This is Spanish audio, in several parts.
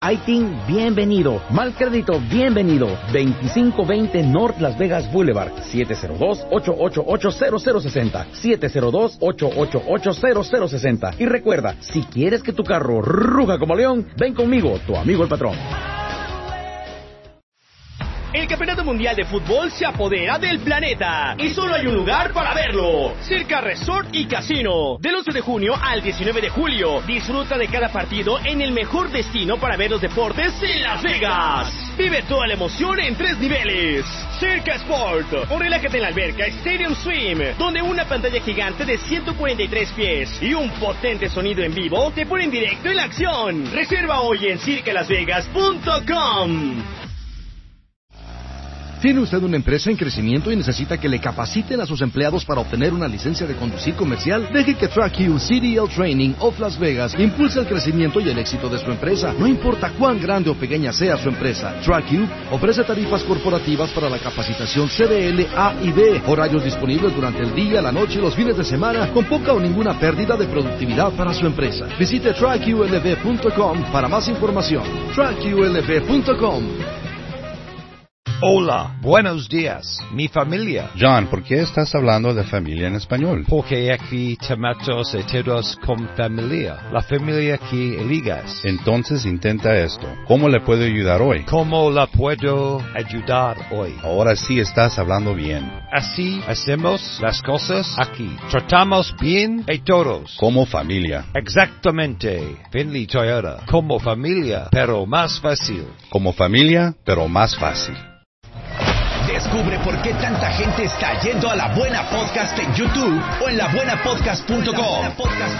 ITIN, bienvenido. Mal crédito, bienvenido. 2520 North Las Vegas Boulevard. 702-888-0060. 702-888-0060. Y recuerda, si quieres que tu carro ruja como león, ven conmigo, tu amigo el patrón. El Campeonato Mundial de Fútbol se apodera del planeta y solo hay un lugar para verlo: Circa Resort y Casino. Del 11 de junio al 19 de julio, disfruta de cada partido en el mejor destino para ver los deportes en Las Vegas. Vive toda la emoción en 3 niveles. Circa Sport, o relájate en la alberca Stadium Swim, donde una pantalla gigante de 143 pies y un potente sonido en vivo te ponen directo en la acción. Reserva hoy en circalasvegas.com. ¿Tiene usted una empresa en crecimiento y necesita que le capaciten a sus empleados para obtener una licencia de conducir comercial? Deje que TrackU CDL Training of Las Vegas impulse el crecimiento y el éxito de su empresa. No importa cuán grande o pequeña sea su empresa, TrackU ofrece tarifas corporativas para la capacitación CDL A y B, horarios disponibles durante el día, la noche y los fines de semana, con poca o ninguna pérdida de productividad para su empresa. Visite TrackULV.com para más información. TrackULV.com. Hola, buenos días, mi familia. John, ¿por qué estás hablando de familia en español? Porque aquí tomamos todos con familia. La familia que eligas. Entonces intenta esto. ¿Cómo le puedo ayudar hoy? ¿Cómo la puedo ayudar hoy? Ahora sí estás hablando bien. Así hacemos las cosas aquí. Tratamos bien a todos. Como familia. Exactamente. Finley Toyota. Como familia, pero más fácil. Como familia, pero más fácil. Descubre por qué tanta gente está yendo a La Buena Podcast en YouTube o en labuenapodcast.com.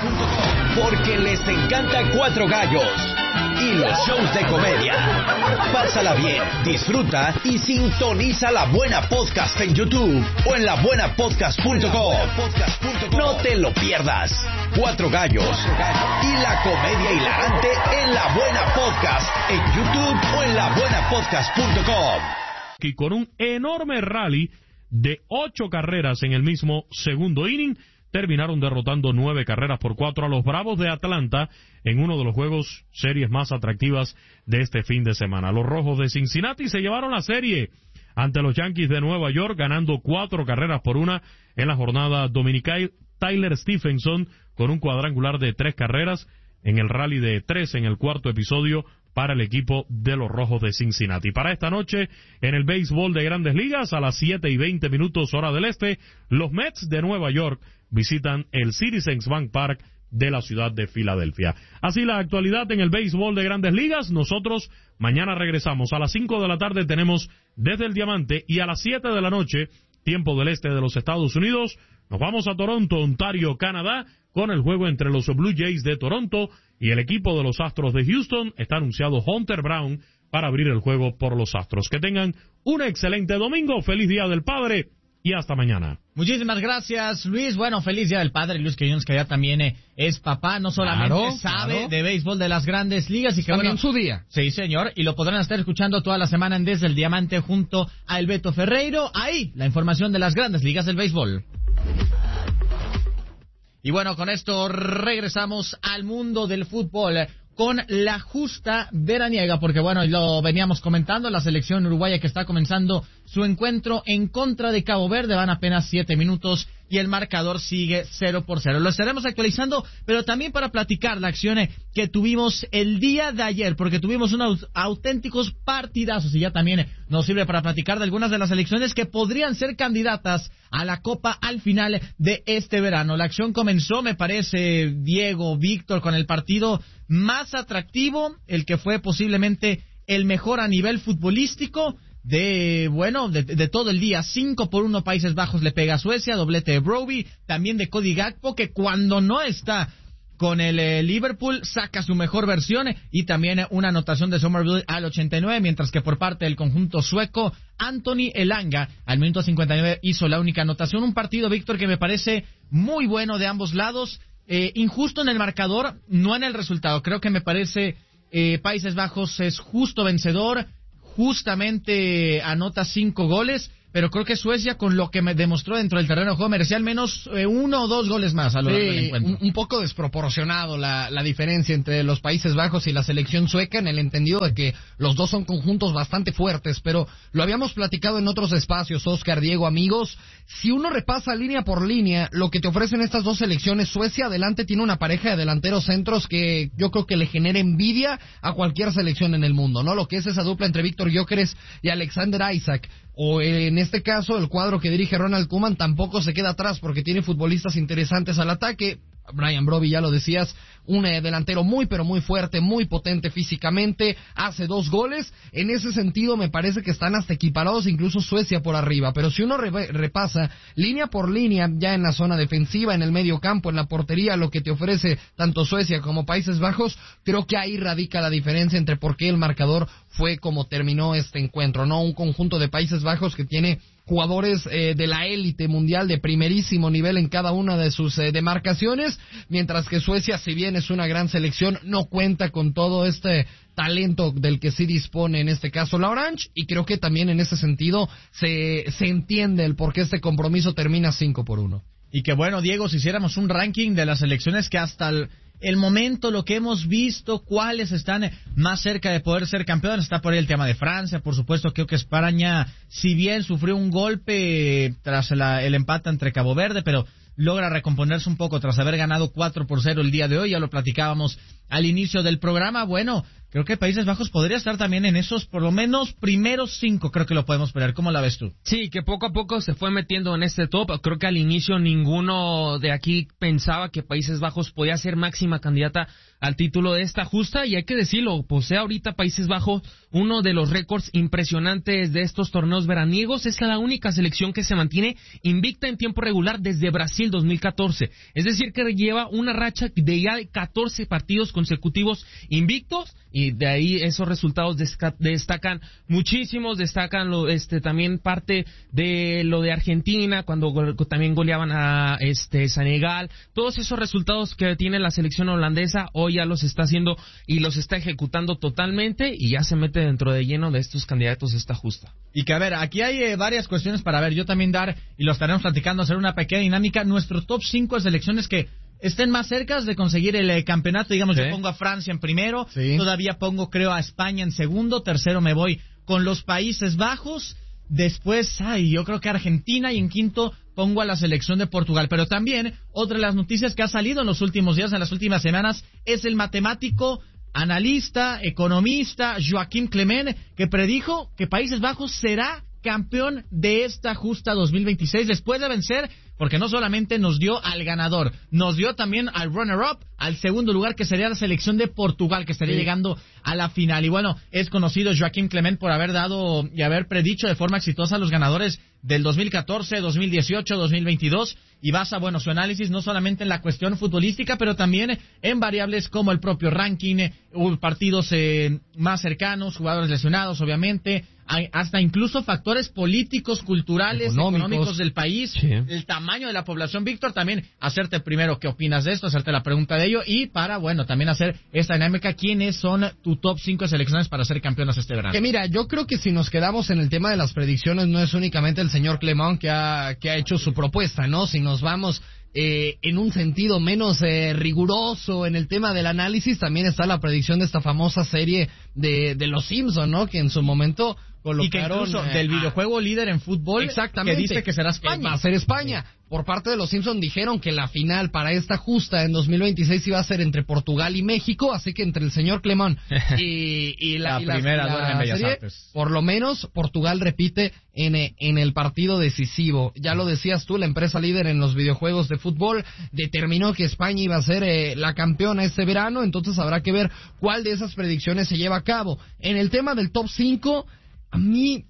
Porque les encanta Cuatro Gallos y los shows de comedia. Pásala bien, disfruta y sintoniza La Buena Podcast en YouTube o en labuenapodcast.com. No te lo pierdas. Cuatro Gallos y la comedia hilarante en La Buena Podcast en YouTube o en labuenapodcast.com. Y con un enorme rally de 8 carreras en el mismo segundo inning, terminaron derrotando 9-4 a los Bravos de Atlanta en uno de los juegos series más atractivas de este fin de semana. Los Rojos de Cincinnati se llevaron la serie ante los Yankees de Nueva York, ganando 4-1 en la jornada dominical. Tyler Stephenson con un cuadrangular de 3 carreras en el rally de 3 en el cuarto episodio para el equipo de los Rojos de Cincinnati. Para esta noche, en el béisbol de Grandes Ligas, a las 7:20 hora del este, los Mets de Nueva York visitan el Citizens Bank Park de la ciudad de Filadelfia. Así la actualidad en el béisbol de Grandes Ligas. Nosotros mañana regresamos. A las 5 de la tarde tenemos Desde el Diamante y a las 7 de la noche, tiempo del este de los Estados Unidos, nos vamos a Toronto, Ontario, Canadá, con el juego entre los Blue Jays de Toronto y el equipo de los Astros de Houston. Está anunciado Hunter Brown para abrir el juego por los Astros. Que tengan un excelente domingo, feliz Día del Padre y hasta mañana. Muchísimas gracias, Luis. Bueno, feliz Día del Padre, Luis Quillones, que ya también es papá, no solamente sabe de béisbol de las Grandes Ligas, y que también su día. Sí, señor, y lo podrán estar escuchando toda la semana en Desde el Diamante junto a El Beto Ferreiro. Ahí, la información de las Grandes Ligas del béisbol. Y bueno, con esto regresamos al mundo del fútbol con la justa veraniega, porque bueno, lo veníamos comentando, la selección uruguaya que está comenzando su encuentro en contra de Cabo Verde, van apenas 7 minutos y el marcador sigue 0-0. Lo estaremos actualizando, pero también para platicar la acción que tuvimos el día de ayer, porque tuvimos unos auténticos partidazos y ya también nos sirve para platicar de algunas de las selecciones que podrían ser candidatas a la Copa al final de este verano. La acción comenzó, me parece, Diego, Víctor, con el partido más atractivo, el que fue posiblemente el mejor a nivel futbolístico de todo el día. 5-1 Países Bajos le pega a Suecia, doblete de Broby, también de Cody Gakpo, que cuando no está con el Liverpool saca su mejor versión, y también una anotación de Somerville al 89, mientras que por parte del conjunto sueco, Anthony Elanga al minuto 59 hizo la única anotación. Un partido, Víctor, que me parece muy bueno de ambos lados, injusto en el marcador, no en el resultado. Creo que me parece Países Bajos es justo vencedor, justamente anota 5 goles, pero creo que Suecia, con lo que me demostró dentro del terreno de juego, merecía al menos 1 o 2 goles más a lo largo del encuentro. Un poco desproporcionado la diferencia entre los Países Bajos y la selección sueca, en el entendido de que los dos son conjuntos bastante fuertes, pero lo habíamos platicado en otros espacios, Oscar, Diego, amigos. Si uno repasa línea por línea lo que te ofrecen estas dos selecciones, Suecia adelante tiene una pareja de delanteros centros que yo creo que le genera envidia a cualquier selección en el mundo, ¿no? Lo que es esa dupla entre Víctor Gyökeres y Alexander Isak, o en este caso el cuadro que dirige Ronald Koeman tampoco se queda atrás porque tiene futbolistas interesantes al ataque. Brian Broby, ya lo decías, un delantero muy pero muy fuerte, muy potente físicamente, hace 2 goles. En ese sentido me parece que están hasta equiparados, incluso Suecia por arriba, pero si uno repasa línea por línea, ya en la zona defensiva, en el medio campo, en la portería, lo que te ofrece tanto Suecia como Países Bajos, creo que ahí radica la diferencia entre por qué el marcador fue como terminó este encuentro, ¿no? Un conjunto de Países Bajos que tiene jugadores de la élite mundial de primerísimo nivel en cada una de sus demarcaciones, mientras que Suecia, si bien es una gran selección, no cuenta con todo este talento del que sí dispone en este caso la Orange, y creo que también en ese sentido se entiende el por qué este compromiso termina 5-1. Y que bueno, Diego, si hiciéramos un ranking de las selecciones que hasta el momento, lo que hemos visto, cuáles están más cerca de poder ser campeones, está por ahí el tema de Francia, por supuesto. Creo que España, si bien sufrió un golpe tras el empate entre Cabo Verde, pero logra recomponerse un poco tras haber ganado 4-0 el día de hoy, ya lo platicábamos al inicio del programa. Bueno, creo que Países Bajos podría estar también en esos, por lo menos, primeros 5, creo que lo podemos poner. ¿Cómo la ves tú? Sí, que poco a poco se fue metiendo en este top. Creo que al inicio ninguno de aquí pensaba que Países Bajos podía ser máxima candidata al título de esta justa, y hay que decirlo, posee ahorita Países Bajos uno de los récords impresionantes de estos torneos veraniegos. Es la única selección que se mantiene invicta en tiempo regular desde Brasil 2014. Es decir, que lleva una racha de ya 14 partidos consecutivos invictos, y de ahí esos resultados destacan muchísimos, destacan también parte de lo de Argentina, cuando también goleaban a Senegal. Todos esos resultados que tiene la selección holandesa, hoy ya los está haciendo y los está ejecutando totalmente, y ya se mete dentro de lleno de estos candidatos esta justa. Y que a ver, aquí hay varias cuestiones para ver, yo también dar, y lo estaremos platicando, hacer una pequeña dinámica, nuestro top 5 de selecciones que estén más cerca de conseguir el campeonato. Digamos, sí. Yo pongo a Francia en primero, sí. Todavía pongo, creo, a España en segundo, tercero me voy con los Países Bajos, después, yo creo que Argentina, y en quinto pongo a la selección de Portugal. Pero también, otra de las noticias que ha salido en los últimos días, en las últimas semanas, es el matemático, analista, economista Joaquim Clement, que predijo que Países Bajos será campeón de esta justa 2026 después de vencer, porque no solamente nos dio al ganador, nos dio también al runner-up, al segundo lugar, que sería la selección de Portugal, que estaría llegando a la final. Y bueno, es conocido Joaquim Clement por haber dado y haber predicho de forma exitosa a los ganadores del 2014, 2018, 2022, y basa, su análisis no solamente en la cuestión futbolística, pero también en variables como el propio ranking, partidos más cercanos, jugadores lesionados, obviamente, hasta incluso factores políticos, culturales, económicos del país, sí. El tamaño de la población. Víctor, también hacerte primero qué opinas de esto, hacerte la pregunta de ello, y para, también hacer esta dinámica, ¿quiénes son tu top 5 selecciones para ser campeonas este verano? Que mira, yo creo que si nos quedamos en el tema de las predicciones, no es únicamente el señor Clement que ha hecho su propuesta, ¿no? Si nos vamos en un sentido menos riguroso en el tema del análisis, también está la predicción de esta famosa serie de Los Simpson, ¿no? Que en su momento colocaron, y que incluso del videojuego líder en fútbol, exactamente, que dice que será España. Va a ser España. Por parte de Los Simpson dijeron que la final para esta justa en 2026 iba a ser entre Portugal y México, así que entre el señor Clement y la primera en serie, por lo menos Portugal repite en el partido decisivo. Ya lo decías tú, la empresa líder en los videojuegos de fútbol determinó que España iba a ser la campeona este verano, entonces habrá que ver cuál de esas predicciones se lleva a cabo. En el tema del top 5, a mí,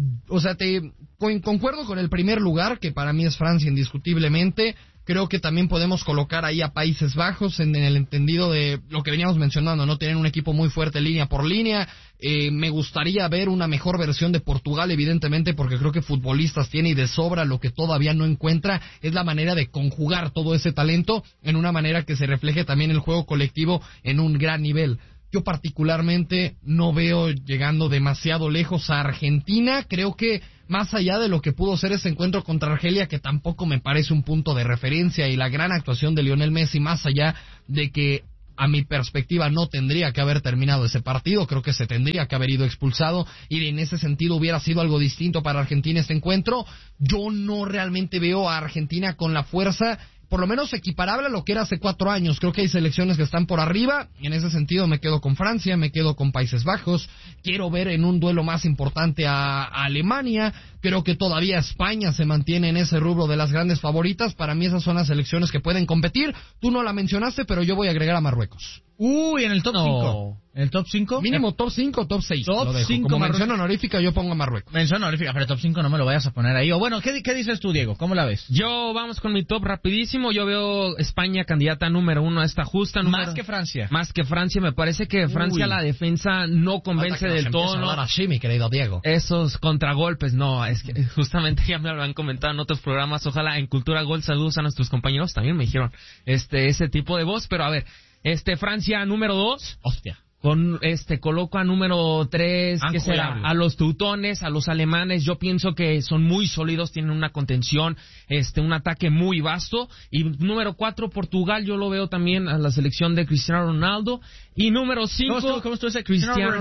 concuerdo con el primer lugar, que para mí es Francia indiscutiblemente. Creo que también podemos colocar ahí a Países Bajos en el entendido de lo que veníamos mencionando, ¿no? Tienen un equipo muy fuerte línea por línea. Me gustaría ver una mejor versión de Portugal, evidentemente, porque creo que futbolistas tiene y de sobra. Lo que todavía no encuentra es la manera de conjugar todo ese talento en una manera que se refleje también el juego colectivo en un gran nivel. Yo particularmente no veo llegando demasiado lejos a Argentina. Creo que más allá de lo que pudo ser ese encuentro contra Argelia, que tampoco me parece un punto de referencia, y la gran actuación de Lionel Messi, más allá de que a mi perspectiva no tendría que haber terminado ese partido, creo que se tendría que haber ido expulsado y en ese sentido hubiera sido algo distinto para Argentina este encuentro. Yo no realmente veo a Argentina con la fuerza, por lo menos equiparable a lo que era hace 4 años. Creo que hay selecciones que están por arriba, y en ese sentido me quedo con Francia, me quedo con Países Bajos. Quiero ver en un duelo más importante a Alemania. Creo que todavía España se mantiene en ese rubro de las grandes favoritas. Para mí esas son las selecciones que pueden competir. Tú no la mencionaste, pero yo voy a agregar a Marruecos. Uy, en el top 5. ¿En el top 5? Mínimo top 5 o top 6. Top 5. Como mención honorífica yo pongo a Marruecos. Mención honorífica, pero top 5 no me lo vayas a poner ahí. O bueno, ¿qué dices tú, Diego? ¿Cómo la ves? Yo, vamos con mi top rapidísimo. Yo veo España candidata número 1 a esta justa. Más que Francia. Más que Francia. Me parece que Francia, la defensa no convence del todo. ¿No? Así, mi querido Diego. Esos contragolpes, no, es que justamente ya me lo han comentado en otros programas. Ojalá en Cultura Gol, saludos a nuestros compañeros, también me dijeron ese tipo de voz, pero a ver, Francia número 2. Hostia. Coloco a número 3, ¿qué será? A los teutones, a los alemanes. Yo pienso que son muy sólidos, tienen una contención, un ataque muy vasto. Y número 4, Portugal, yo lo veo también a la selección de Cristiano Ronaldo. Y número 5, ¿Cómo estuvo ese Cristiano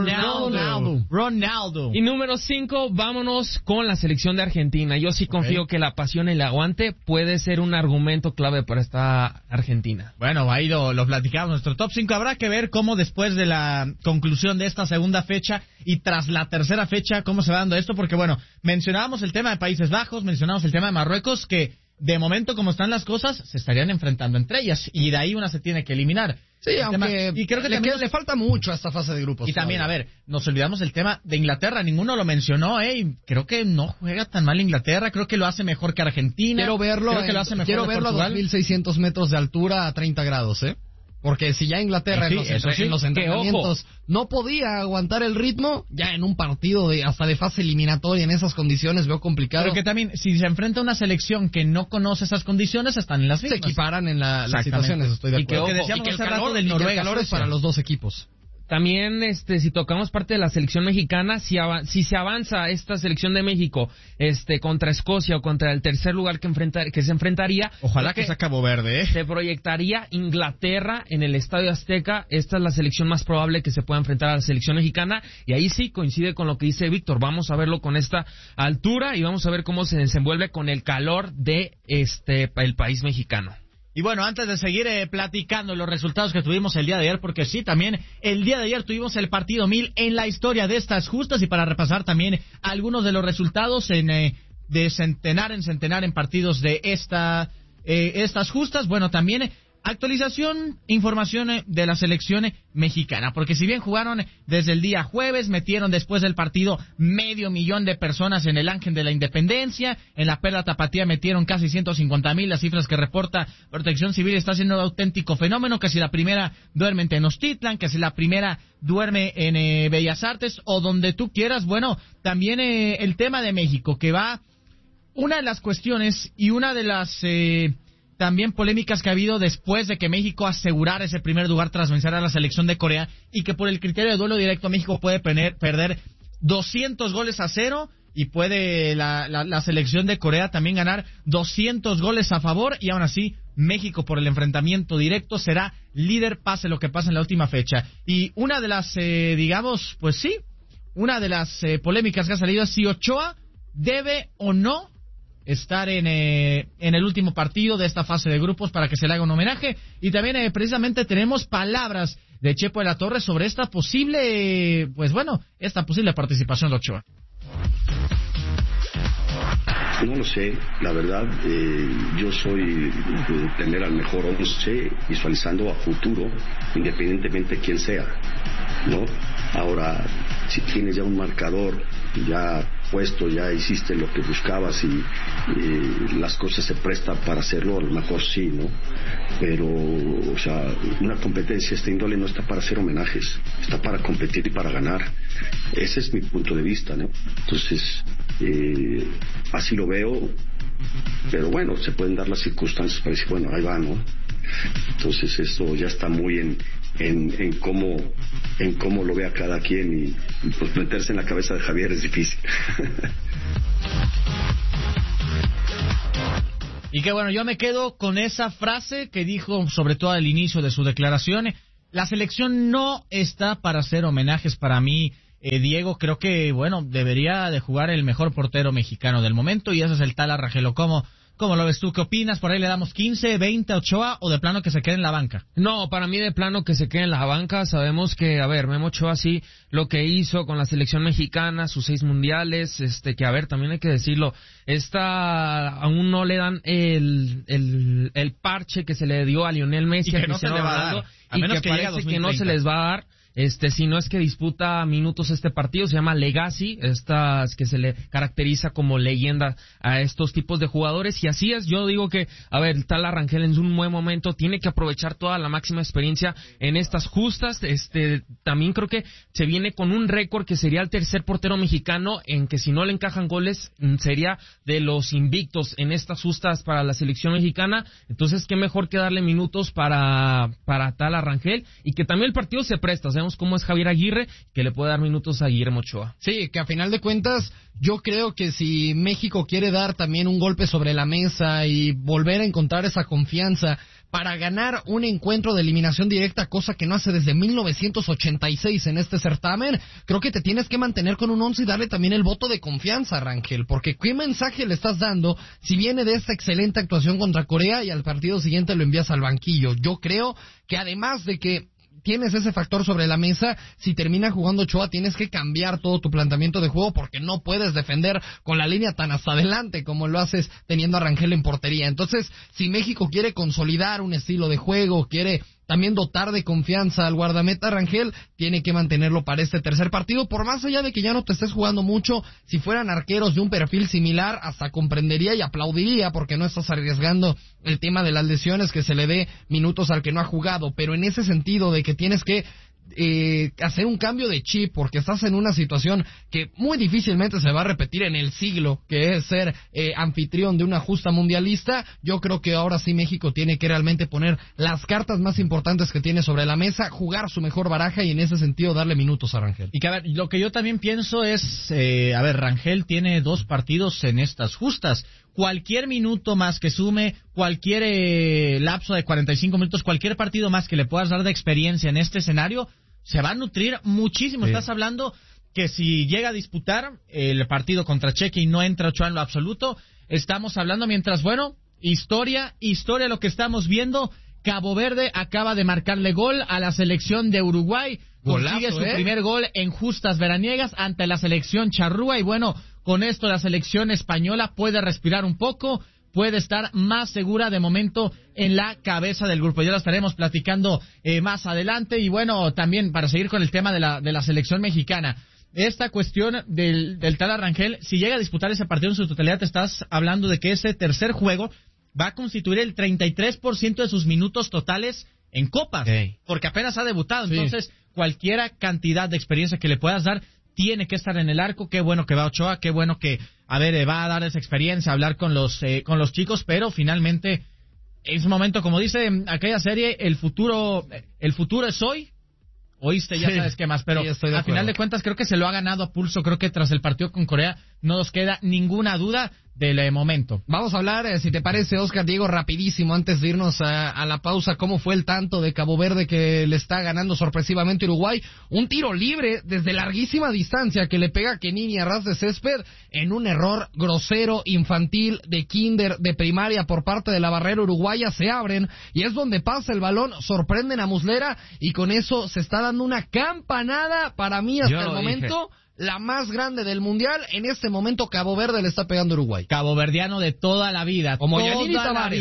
Ronaldo? Y número 5, vámonos con la selección de Argentina. Yo sí confío que la pasión y el aguante puede ser un argumento clave para esta Argentina. Bueno, ahí lo platicamos, nuestro top 5. Habrá que ver cómo después de la conclusión de esta segunda fecha y tras la tercera fecha, cómo se va dando esto, porque bueno, mencionábamos el tema de Países Bajos, mencionábamos el tema de Marruecos, que de momento, como están las cosas, se estarían enfrentando entre ellas, y de ahí una se tiene que eliminar. Sí, aunque y creo que le falta mucho a esta fase de grupos. Y también, a ver, nos olvidamos el tema de Inglaterra, ninguno lo mencionó, y creo que no juega tan mal Inglaterra, creo que lo hace mejor que Argentina. Quiero verlo a 2.600 metros de altura a 30 grados, Porque si ya Inglaterra en los entrenamientos no podía aguantar el ritmo, ya en un partido hasta de fase eliminatoria en esas condiciones veo complicado. Pero que también, si se enfrenta a una selección que no conoce esas condiciones, están en las mismas. Se equiparan en las situaciones, estoy de acuerdo. Y que el calor del Noruega es para los dos equipos. También, si tocamos parte de la selección mexicana, si se avanza esta selección de México, contra Escocia o contra el tercer lugar que se enfrentaría, ojalá que sea Cabo Verde, se proyectaría Inglaterra en el Estadio Azteca. Esta es la selección más probable que se pueda enfrentar a la selección mexicana, y ahí sí coincide con lo que dice Víctor. Vamos a verlo con esta altura y vamos a ver cómo se desenvuelve con el calor de el país mexicano. Y bueno, antes de seguir platicando los resultados que tuvimos el día de ayer, porque sí, también el día de ayer tuvimos el partido 1000 en la historia de estas justas, y para repasar también algunos de los resultados de centenar en partidos de estas justas, bueno, también actualización, información de la selección mexicana, porque si bien jugaron desde el día jueves, metieron después del partido 500,000 de personas en el Ángel de la Independencia, en la Perla Tapatía metieron casi 150,000, las cifras que reporta Protección Civil. Está siendo un auténtico fenómeno, que si la primera duerme en Tenochtitlan, que si la primera duerme en Bellas Artes, o donde tú quieras. Bueno, también el tema de México, que va, una de las cuestiones y una de las también polémicas que ha habido después de que México asegurara ese primer lugar tras vencer a la selección de Corea, y que por el criterio de duelo directo México puede perder 200-0, y puede la selección de Corea también ganar 200 goles a favor, y aún así México por el enfrentamiento directo será líder pase lo que pase en la última fecha. Y una de las, una de las polémicas que ha salido es si Ochoa debe o no estar en el último partido de esta fase de grupos para que se le haga un homenaje. Y también precisamente tenemos palabras de Chepo de la Torre sobre esta posible participación de Ochoa. No lo sé, la verdad, yo soy de tener al mejor 11 visualizando a futuro, independientemente de quién sea, ¿no? Ahora, si tienes ya un marcador ya puesto, ya hiciste lo que buscabas y las cosas se prestan para hacerlo, a lo mejor sí, ¿no? Pero, o sea, una competencia de esta índole no está para hacer homenajes, está para competir y para ganar. Ese es mi punto de vista, ¿no? Entonces, así lo veo, pero bueno, se pueden dar las circunstancias para decir, bueno, ahí va, ¿no? Entonces esto ya está muy en cómo lo vea cada quien y pues meterse en la cabeza de Javier es difícil. Y que bueno, yo me quedo con esa frase que dijo, sobre todo al inicio de su declaración. La selección no está para hacer homenajes para mí. Diego, creo que, bueno, debería de jugar el mejor portero mexicano del momento, y ese es el Tala Rangel. ¿Cómo lo ves tú? ¿Qué opinas? ¿Por ahí le damos 15, 20 a Ochoa o de plano que se quede en la banca? No, para mí de plano que se quede en la banca. Sabemos que, a ver, Memo Ochoa sí, lo que hizo con la selección mexicana, sus 6 mundiales, que a ver, también hay que decirlo, aún no le dan el parche que se le dio a Lionel Messi, y que no se le va a dar, a menos que parece que no se les va a dar. Si no es que disputa minutos este partido, se llama Legacy, que se le caracteriza como leyenda a estos tipos de jugadores, y así es. Yo digo que, a ver, Tala Rangel en un buen momento tiene que aprovechar toda la máxima experiencia en estas justas. También creo que se viene con un récord que sería el tercer portero mexicano en que si no le encajan goles sería de los invictos en estas justas para la selección mexicana. Entonces qué mejor que darle minutos para Tala Rangel, y que también el partido se presta. Sabemos cómo es Javier Aguirre, que le puede dar minutos a Guillermo Ochoa. Sí, que a final de cuentas, yo creo que si México quiere dar también un golpe sobre la mesa y volver a encontrar esa confianza para ganar un encuentro de eliminación directa, cosa que no hace desde 1986 en este certamen, creo que te tienes que mantener con un 11 y darle también el voto de confianza, Rangel, porque ¿qué mensaje le estás dando si viene de esta excelente actuación contra Corea y al partido siguiente lo envías al banquillo? Yo creo que además de que tienes ese factor sobre la mesa, si termina jugando Ochoa tienes que cambiar todo tu planteamiento de juego, porque no puedes defender con la línea tan hasta adelante como lo haces teniendo a Rangel en portería. Entonces, si México quiere consolidar un estilo de juego, quiere también dotar de confianza al guardameta Rangel, tiene que mantenerlo para este tercer partido, por más allá de que ya no te estés jugando mucho. Si fueran arqueros de un perfil similar, hasta comprendería y aplaudiría, porque no estás arriesgando el tema de las lesiones, que se le dé minutos al que no ha jugado, pero en ese sentido de que tienes que hacer un cambio de chip, porque estás en una situación que muy difícilmente se va a repetir en el siglo, que es ser anfitrión de una justa mundialista. Yo creo que ahora sí México tiene que realmente poner las cartas más importantes que tiene sobre la mesa, jugar su mejor baraja y en ese sentido darle minutos a Rangel. Y que a ver, lo que yo también pienso es, Rangel tiene 2 partidos en estas justas. Cualquier minuto más que sume, cualquier lapso de 45 minutos, cualquier partido más que le puedas dar de experiencia en este escenario, se va a nutrir muchísimo. Sí. Estás hablando que si llega a disputar el partido contra Chequia y no entra Ochoa en lo absoluto, estamos hablando mientras, historia lo que estamos viendo. Cabo Verde acaba de marcarle gol a la selección de Uruguay. Consigue su primer gol en justas veraniegas ante la selección charrúa, y con esto la selección española puede respirar un poco, puede estar más segura de momento en la cabeza del grupo. Ya lo estaremos platicando más adelante. Y también para seguir con el tema de la selección mexicana, esta cuestión del Tala Rangel, si llega a disputar ese partido en su totalidad, te estás hablando de que ese tercer juego va a constituir el 33% de sus minutos totales en copas, porque apenas ha debutado. Entonces, cualquier cantidad de experiencia que le puedas dar tiene que estar en el arco. Qué bueno que va Ochoa, qué bueno que, va a dar esa experiencia, hablar con los chicos, pero finalmente es momento, como dice aquella serie, el futuro es hoy. Oíste, ya sabes qué más, pero a final de cuentas creo que se lo ha ganado a pulso. Creo que tras el partido con Corea no nos queda ninguna duda del momento. Vamos a hablar, si te parece, Oscar Diego, rapidísimo, antes de irnos a la pausa, cómo fue el tanto de Cabo Verde que le está ganando sorpresivamente Uruguay. Un tiro libre desde larguísima distancia que le pega a Kenini a ras de césped en un error grosero, infantil, de kinder, de primaria por parte de la barrera uruguaya. Se abren y es donde pasa el balón, sorprenden a Muslera y con eso se está dando una campanada, para mí hasta el momento la más grande del mundial. En este momento Cabo Verde le está pegando a Uruguay. Caboverdiano de toda la vida. Como Yanini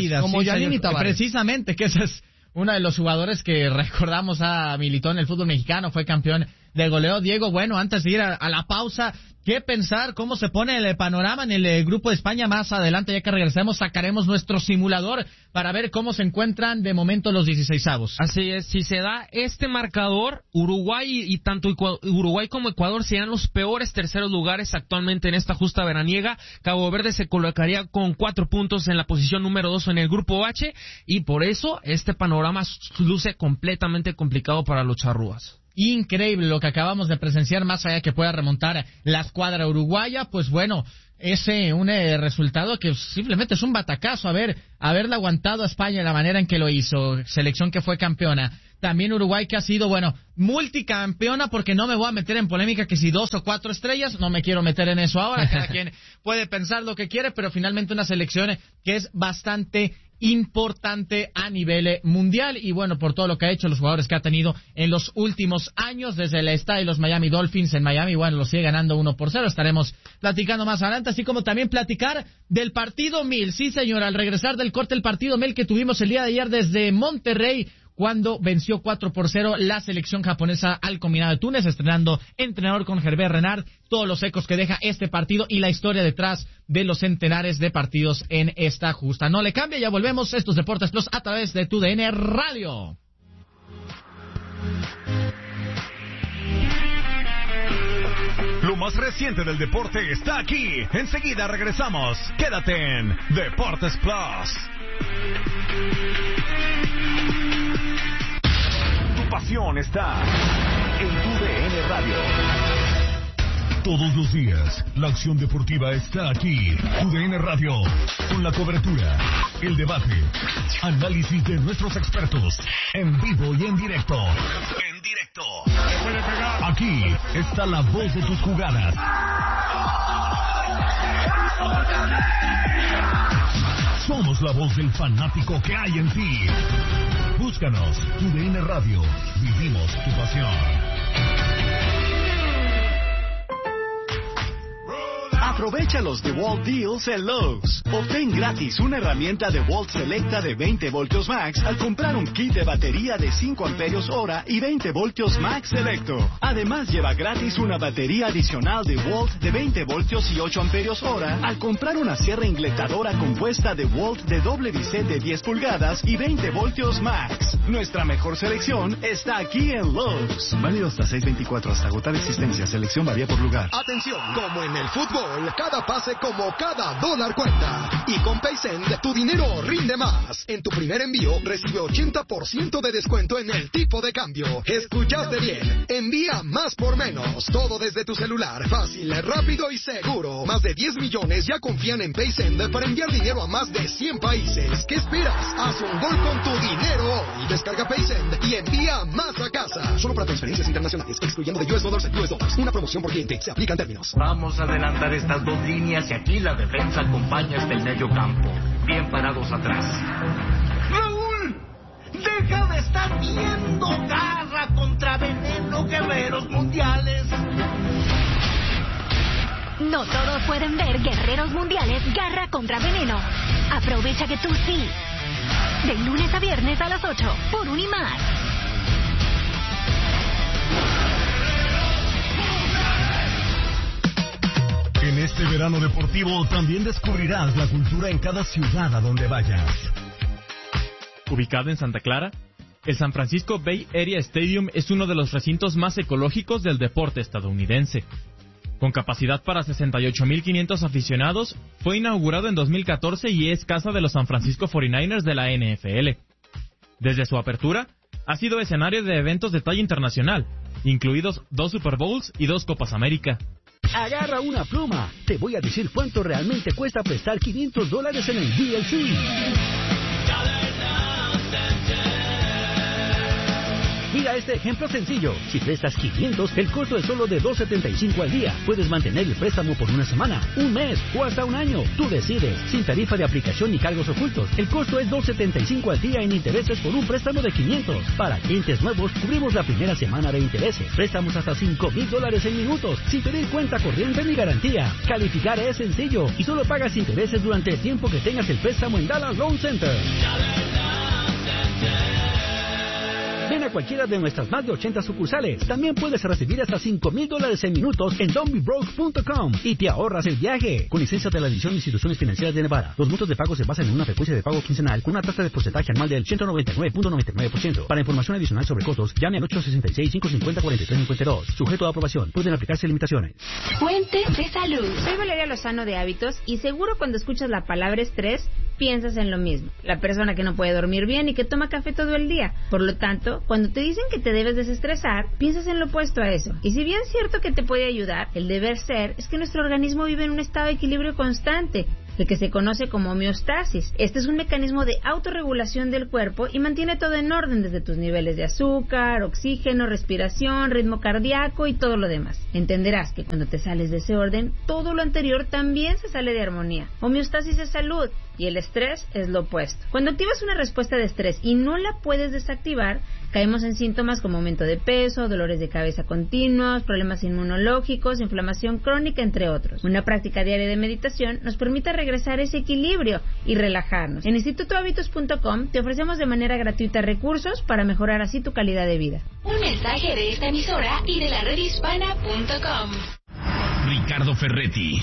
Tavares. Precisamente, que ese es uno de los jugadores que recordamos militó en el fútbol mexicano, fue campeón de goleo. Diego, antes de ir a la pausa, qué pensar, cómo se pone el panorama en el grupo de España. Más adelante, ya que regresemos, sacaremos nuestro simulador para ver cómo se encuentran de momento los 16avos. Así es, si se da este marcador, Uruguay y tanto Uruguay como Ecuador serían los peores terceros lugares actualmente en esta justa veraniega. Cabo Verde se colocaría con 4 puntos en la posición número 2 en el grupo H, y por eso este panorama luce completamente complicado para los charrúas. Increíble lo que acabamos de presenciar, más allá que pueda remontar la escuadra uruguaya. Pues bueno, un resultado que simplemente es un batacazo, haberle aguantado a España de la manera en que lo hizo, selección que fue campeona. También Uruguay, que ha sido, multicampeona, porque no me voy a meter en polémica que si 2 o 4 estrellas, no me quiero meter en eso ahora, cada quien puede pensar lo que quiere, pero finalmente una selección que es bastante importante a nivel mundial, y bueno, por todo lo que ha hecho, los jugadores que ha tenido en los últimos años, desde el estadio de los Miami Dolphins en Miami, lo sigue ganando 1-0, estaremos platicando más adelante, así como también platicar del partido 1000, sí señor, al regresar del corte, el partido 1000 que tuvimos el día de ayer desde Monterrey, cuando venció 4-0 la selección japonesa al combinado de Túnez, estrenando entrenador con Herbert Renard, todos los ecos que deja este partido y la historia detrás de los centenares de partidos en esta justa. No le cambia, ya volvemos, estos Deportes Plus a través de TUDN Radio. Lo más reciente del deporte está aquí. Enseguida regresamos. Quédate en Deportes Plus. Tu pasión está en TUDN Radio. Todos los días, la acción deportiva está aquí. TUDN Radio, con la cobertura, el debate, análisis de nuestros expertos, en vivo y en directo. En directo. Aquí está la voz de tus jugadas. Somos la voz del fanático que hay en ti. Búscanos, TUDN Radio. Vivimos tu pasión. Aprovecha los DeWalt Deals en Lowe's. Obtén gratis una herramienta DeWalt Selecta de 20 voltios max al comprar un kit de batería de 5 amperios hora y 20 voltios max selecto. Además, lleva gratis una batería adicional DeWalt de 20 voltios y 8 amperios hora al comprar una sierra ingletadora compuesta DeWalt de doble bisel de 10 pulgadas y 20 voltios max. Nuestra mejor selección está aquí en Lowe's. Válido hasta 6/24, hasta agotar existencia. Selección varía por lugar. Atención, como en el fútbol, cada pase como cada dólar cuenta. Y con PaySend, tu dinero rinde más. En tu primer envío, recibe 80% de descuento en el tipo de cambio. ¿Escuchaste bien? Envía más por menos. Todo desde tu celular. Fácil, rápido y seguro. Más de 10 millones ya confían en PaySend para enviar dinero a más de 100 países. ¿Qué esperas? Haz un gol con tu dinero hoy. Descarga PaySend y envía más a casa. Solo para transferencias internacionales, excluyendo de US Dollars a US Dollars. Una promoción por cliente. Se aplican términos. Vamos a adelantar estas dos líneas y aquí la defensa acompaña hasta el medio campo. Bien parados atrás. ¡Raúl! ¡Deja de estar viendo! ¡Garra contra Veneno, Guerreros Mundiales! No todos pueden ver Guerreros Mundiales Garra contra Veneno. Aprovecha que tú sí. De lunes a viernes a las 8 por Unimás. En este verano deportivo también descubrirás la cultura en cada ciudad a donde vayas. Ubicado en Santa Clara, el San Francisco Bay Area Stadium es uno de los recintos más ecológicos del deporte estadounidense. Con capacidad para 68,500 aficionados, fue inaugurado en 2014 y es casa de los San Francisco 49ers de la NFL. Desde su apertura, ha sido escenario de eventos de talla internacional, incluidos 2 Super Bowls y 2 Copas América. Agarra una pluma. Te voy a decir cuánto realmente cuesta prestar $500 en el DLC. Mira este ejemplo sencillo. Si prestas 500, el costo es solo de $2.75 al día. Puedes mantener el préstamo por una semana, un mes o hasta un año. Tú decides. Sin tarifa de aplicación ni cargos ocultos. El costo es $2.75 al día en intereses por un préstamo de 500. Para clientes nuevos, cubrimos la primera semana de intereses. Préstamos hasta $5,000 en minutos, sin pedir cuenta corriente ni garantía. Calificar es sencillo y solo pagas intereses durante el tiempo que tengas el préstamo en Dallas Loan Center. Ven a a cualquiera de nuestras más de 80 sucursales. También puedes recibir hasta $5,000 en minutos en don'tbebroke.com y te ahorras el viaje. Con licencia de la División de Instituciones Financieras de Nevada. Los montos de pago se basan en una frecuencia de pago quincenal con una tasa de porcentaje anual del 199.99%. Para información adicional sobre costos, llame al 866-550-4352. Sujeto a aprobación. Pueden aplicarse limitaciones. Fuentes de salud. Soy Valeria Lozano de Hábitos y seguro cuando escuchas la palabra estrés, piensas en lo mismo. La persona que no puede dormir bien y que toma café todo el día. Por lo tanto, cuando te dicen que te debes desestresar, piensas en lo opuesto a eso. Y si bien es cierto que te puede ayudar, el deber ser es que nuestro organismo vive en un estado de equilibrio constante, el que se conoce como homeostasis. Este es un mecanismo de autorregulación del cuerpo y mantiene todo en orden, desde tus niveles de azúcar, oxígeno, respiración, ritmo cardíaco y todo lo demás. Entenderás que cuando te sales de ese orden, todo lo anterior también se sale de armonía. Homeostasis es salud y el estrés es lo opuesto. Cuando activas una respuesta de estrés y no la puedes desactivar, caemos en síntomas como aumento de peso, dolores de cabeza continuos, problemas inmunológicos, inflamación crónica, entre otros. Una práctica diaria de meditación nos permite regresar a ese equilibrio y relajarnos. En institutohabitos.com te ofrecemos de manera gratuita recursos para mejorar así tu calidad de vida. Un mensaje de esta emisora y de la redhispana.com. Ricardo Ferretti,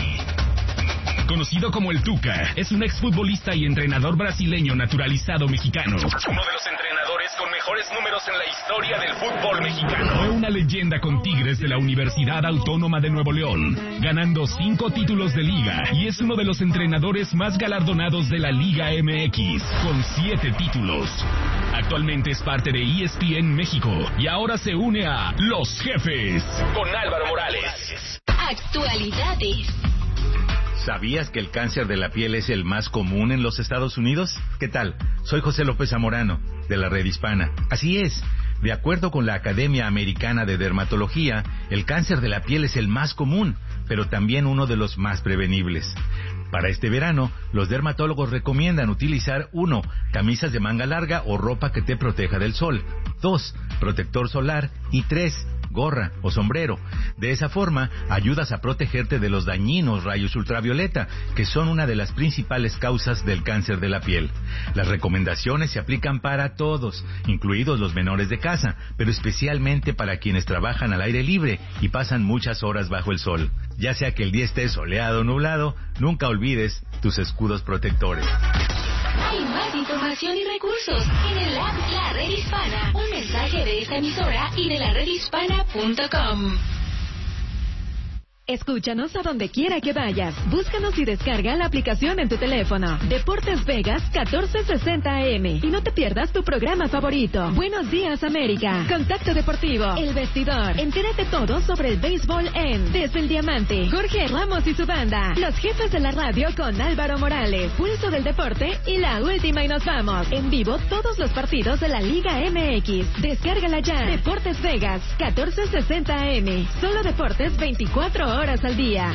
conocido como el Tuca, es un exfutbolista y entrenador brasileño naturalizado mexicano. Uno de los entrenadores con mejores números en la historia del fútbol mexicano. Fue una leyenda con Tigres de la Universidad Autónoma de Nuevo León, ganando 5 títulos de liga, y es uno de los entrenadores más galardonados de la Liga MX, con 7 títulos. Actualmente es parte de ESPN México y ahora se une a Los Jefes con Álvaro Morales. Actualidades. ¿Sabías que el cáncer de la piel es el más común en los Estados Unidos? ¿Qué tal? Soy José López Zamorano, de la Red Hispana. Así es, de acuerdo con la Academia Americana de Dermatología, el cáncer de la piel es el más común, pero también uno de los más prevenibles. Para este verano, los dermatólogos recomiendan utilizar 1. Camisas de manga larga o ropa que te proteja del sol. 2. Protector solar. Y 3. Gorra o sombrero. De esa forma, ayudas a protegerte de los dañinos rayos ultravioleta, que son una de las principales causas del cáncer de la piel. Las recomendaciones se aplican para todos, incluidos los menores de casa, pero especialmente para quienes trabajan al aire libre y pasan muchas horas bajo el sol. Ya sea que el día esté soleado o nublado, nunca olvides tus escudos protectores. Hay más información y recursos en el app La Red Hispana. Un mensaje de esta emisora y de la redhispana.com. Escúchanos a donde quiera que vayas. Búscanos y descarga la aplicación en tu teléfono. Deportes Vegas 1460 AM. Y no te pierdas tu programa favorito. Buenos días, América. Contacto Deportivo. El Vestidor. Entérate todo sobre el béisbol en Desde el Diamante. Jorge Ramos y su banda. Los Jefes de la Radio con Álvaro Morales. Pulso del Deporte y La Última y Nos Vamos. En vivo todos los partidos de la Liga MX. Descárgala ya. Deportes Vegas 1460 AM. Solo deportes 24 horas al día.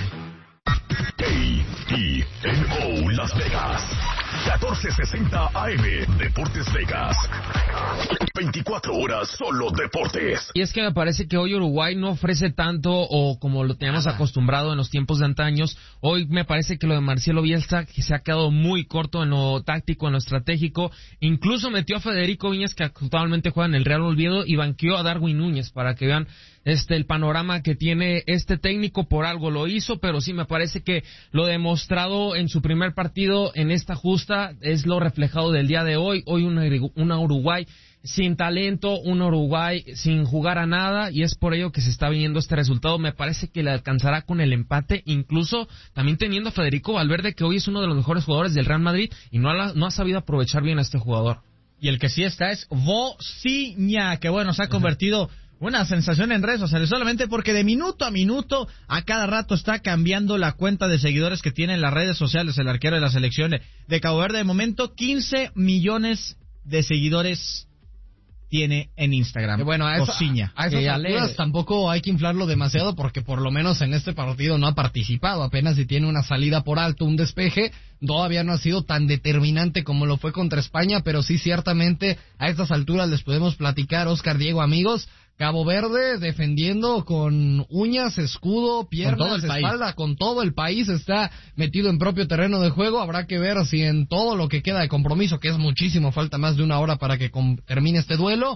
KENO Las Vegas 1460 AM. Deportes Vegas, 24 horas solo deportes. Y es que me parece que hoy Uruguay no ofrece tanto, o como lo teníamos acostumbrado en los tiempos de antaños. Hoy me parece que lo de Marcelo Bielsa, que se ha quedado muy corto en lo táctico, en lo estratégico. Incluso metió a Federico Viñas, que actualmente juega en el Real Oviedo, y banqueó a Darwin Núñez, para que vean el panorama que tiene este técnico. Por algo lo hizo, pero sí me parece que lo demostrado en su primer partido en esta justa es lo reflejado del día de hoy. Hoy una Uruguay sin talento, un Uruguay sin jugar a nada, y es por ello que se está viendo este resultado. Me parece que le alcanzará con el empate, incluso también teniendo a Federico Valverde, que hoy es uno de los mejores jugadores del Real Madrid, y no ha sabido aprovechar bien a este jugador. Y el que sí está es Vociña, que bueno, se ha convertido una sensación en redes sociales, solamente porque de minuto a minuto, a cada rato está cambiando la cuenta de seguidores que tiene en las redes sociales el arquero de la selección de Cabo Verde. De momento, 15 millones de seguidores tiene en Instagram. Bueno, a esas alturas tampoco hay que inflarlo demasiado, porque por lo menos en este partido no ha participado. Apenas si tiene una salida por alto, un despeje. Todavía no ha sido tan determinante como lo fue contra España, pero sí, ciertamente, a estas alturas les podemos platicar, Oscar, Diego, amigos, Cabo Verde defendiendo con uñas, escudo, piernas, espalda, con todo el país está metido en propio terreno de juego. Habrá que ver si en todo lo que queda de compromiso, que es muchísimo, falta más de una hora para que termine este duelo,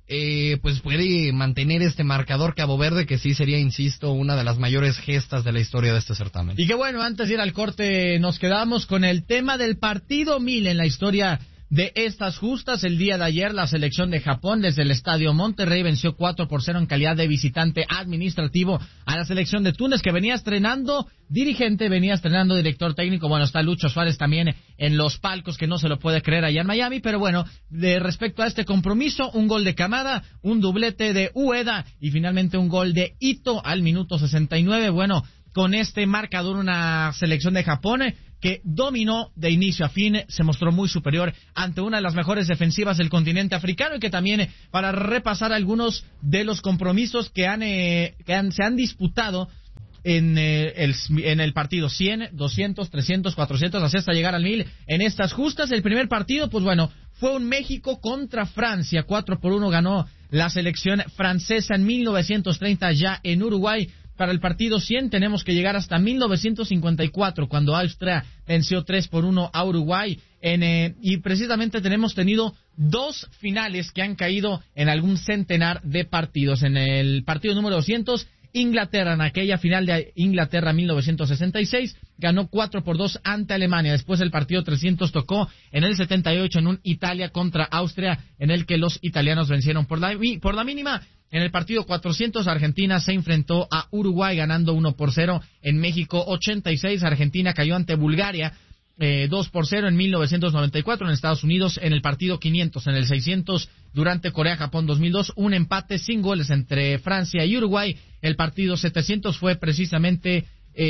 pues puede mantener este marcador Cabo Verde, que sí sería, insisto, una de las mayores gestas de la historia de este certamen. Y que bueno, antes de ir al corte, nos quedamos con el tema del partido 1000 en la historia de estas justas. El día de ayer, la selección de Japón desde el Estadio Monterrey venció 4-0 en calidad de visitante administrativo a la selección de Túnez, que venía estrenando dirigente, venía estrenando director técnico. Bueno, está Lucho Suárez también en los palcos, que no se lo puede creer allá en Miami. Pero bueno, de respecto a este compromiso, un gol de Kamada, un doblete de Ueda y finalmente un gol de Ito al minuto 69. Bueno, con este marcador, una selección de Japón que dominó de inicio a fin, se mostró muy superior ante una de las mejores defensivas del continente africano, y que también, para repasar algunos de los compromisos que se han disputado en el partido 100, 200, 300, 400, así hasta llegar al 1000 en estas justas. El primer partido, pues bueno, fue un México contra Francia. 4-1 ganó la selección francesa en 1930 ya en Uruguay. Para el partido 100 tenemos que llegar hasta 1954, cuando Austria venció 3-1 a Uruguay. Y precisamente tenemos tenido dos finales que han caído en algún centenar de partidos. En el partido número 200, Inglaterra, en aquella final de Inglaterra 1966, ganó 4-2 ante Alemania. Después el partido 300 tocó en el 78 en un Italia contra Austria, en el que los italianos vencieron por la mínima. En el partido 400, Argentina se enfrentó a Uruguay ganando 1-0. En México 86, Argentina cayó ante Bulgaria 2-0 en 1994. En Estados Unidos, en el partido 500, en el 600, durante Corea-Japón 2002, un empate sin goles entre Francia y Uruguay. El partido 700 fue precisamente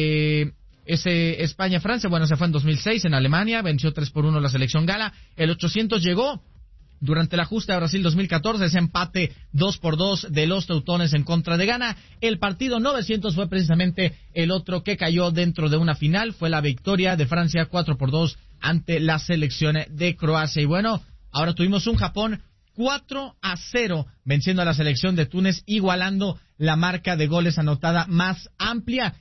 ese España-Francia. Bueno, se fue en 2006 en Alemania, venció 3-1 la selección gala. El 800 llegó durante la justa de Brasil 2014, ese empate 2-2 de los teutones en contra de Ghana. El partido 900 fue precisamente el otro que cayó dentro de una final. Fue la victoria de Francia 4-2 ante la selección de Croacia. Y bueno, ahora tuvimos un Japón 4-0 venciendo a la selección de Túnez, igualando la marca de goles anotada más amplia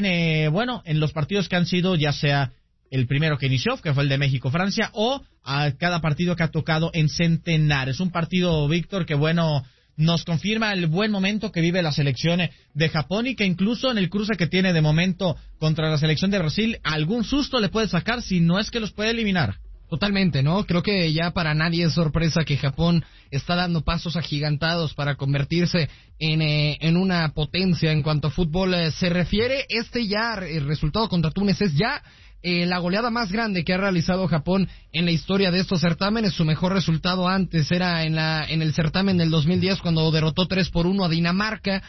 en los partidos que han sido, ya sea el primero que inició, que fue el de México-Francia, o a cada partido que ha tocado en centenares. Un partido, Víctor, que bueno, nos confirma el buen momento que vive la selección de Japón, y que incluso en el cruce que tiene de momento contra la selección de Brasil, algún susto le puede sacar, si no es que los puede eliminar. Totalmente, ¿no? Creo que ya para nadie es sorpresa que Japón está dando pasos agigantados para convertirse en una potencia en cuanto a fútbol se refiere. El resultado contra Túnez es ya la goleada más grande que ha realizado Japón en la historia de estos certámenes. Su mejor resultado antes era en el certamen del 2010, cuando derrotó 3-1 a Dinamarca.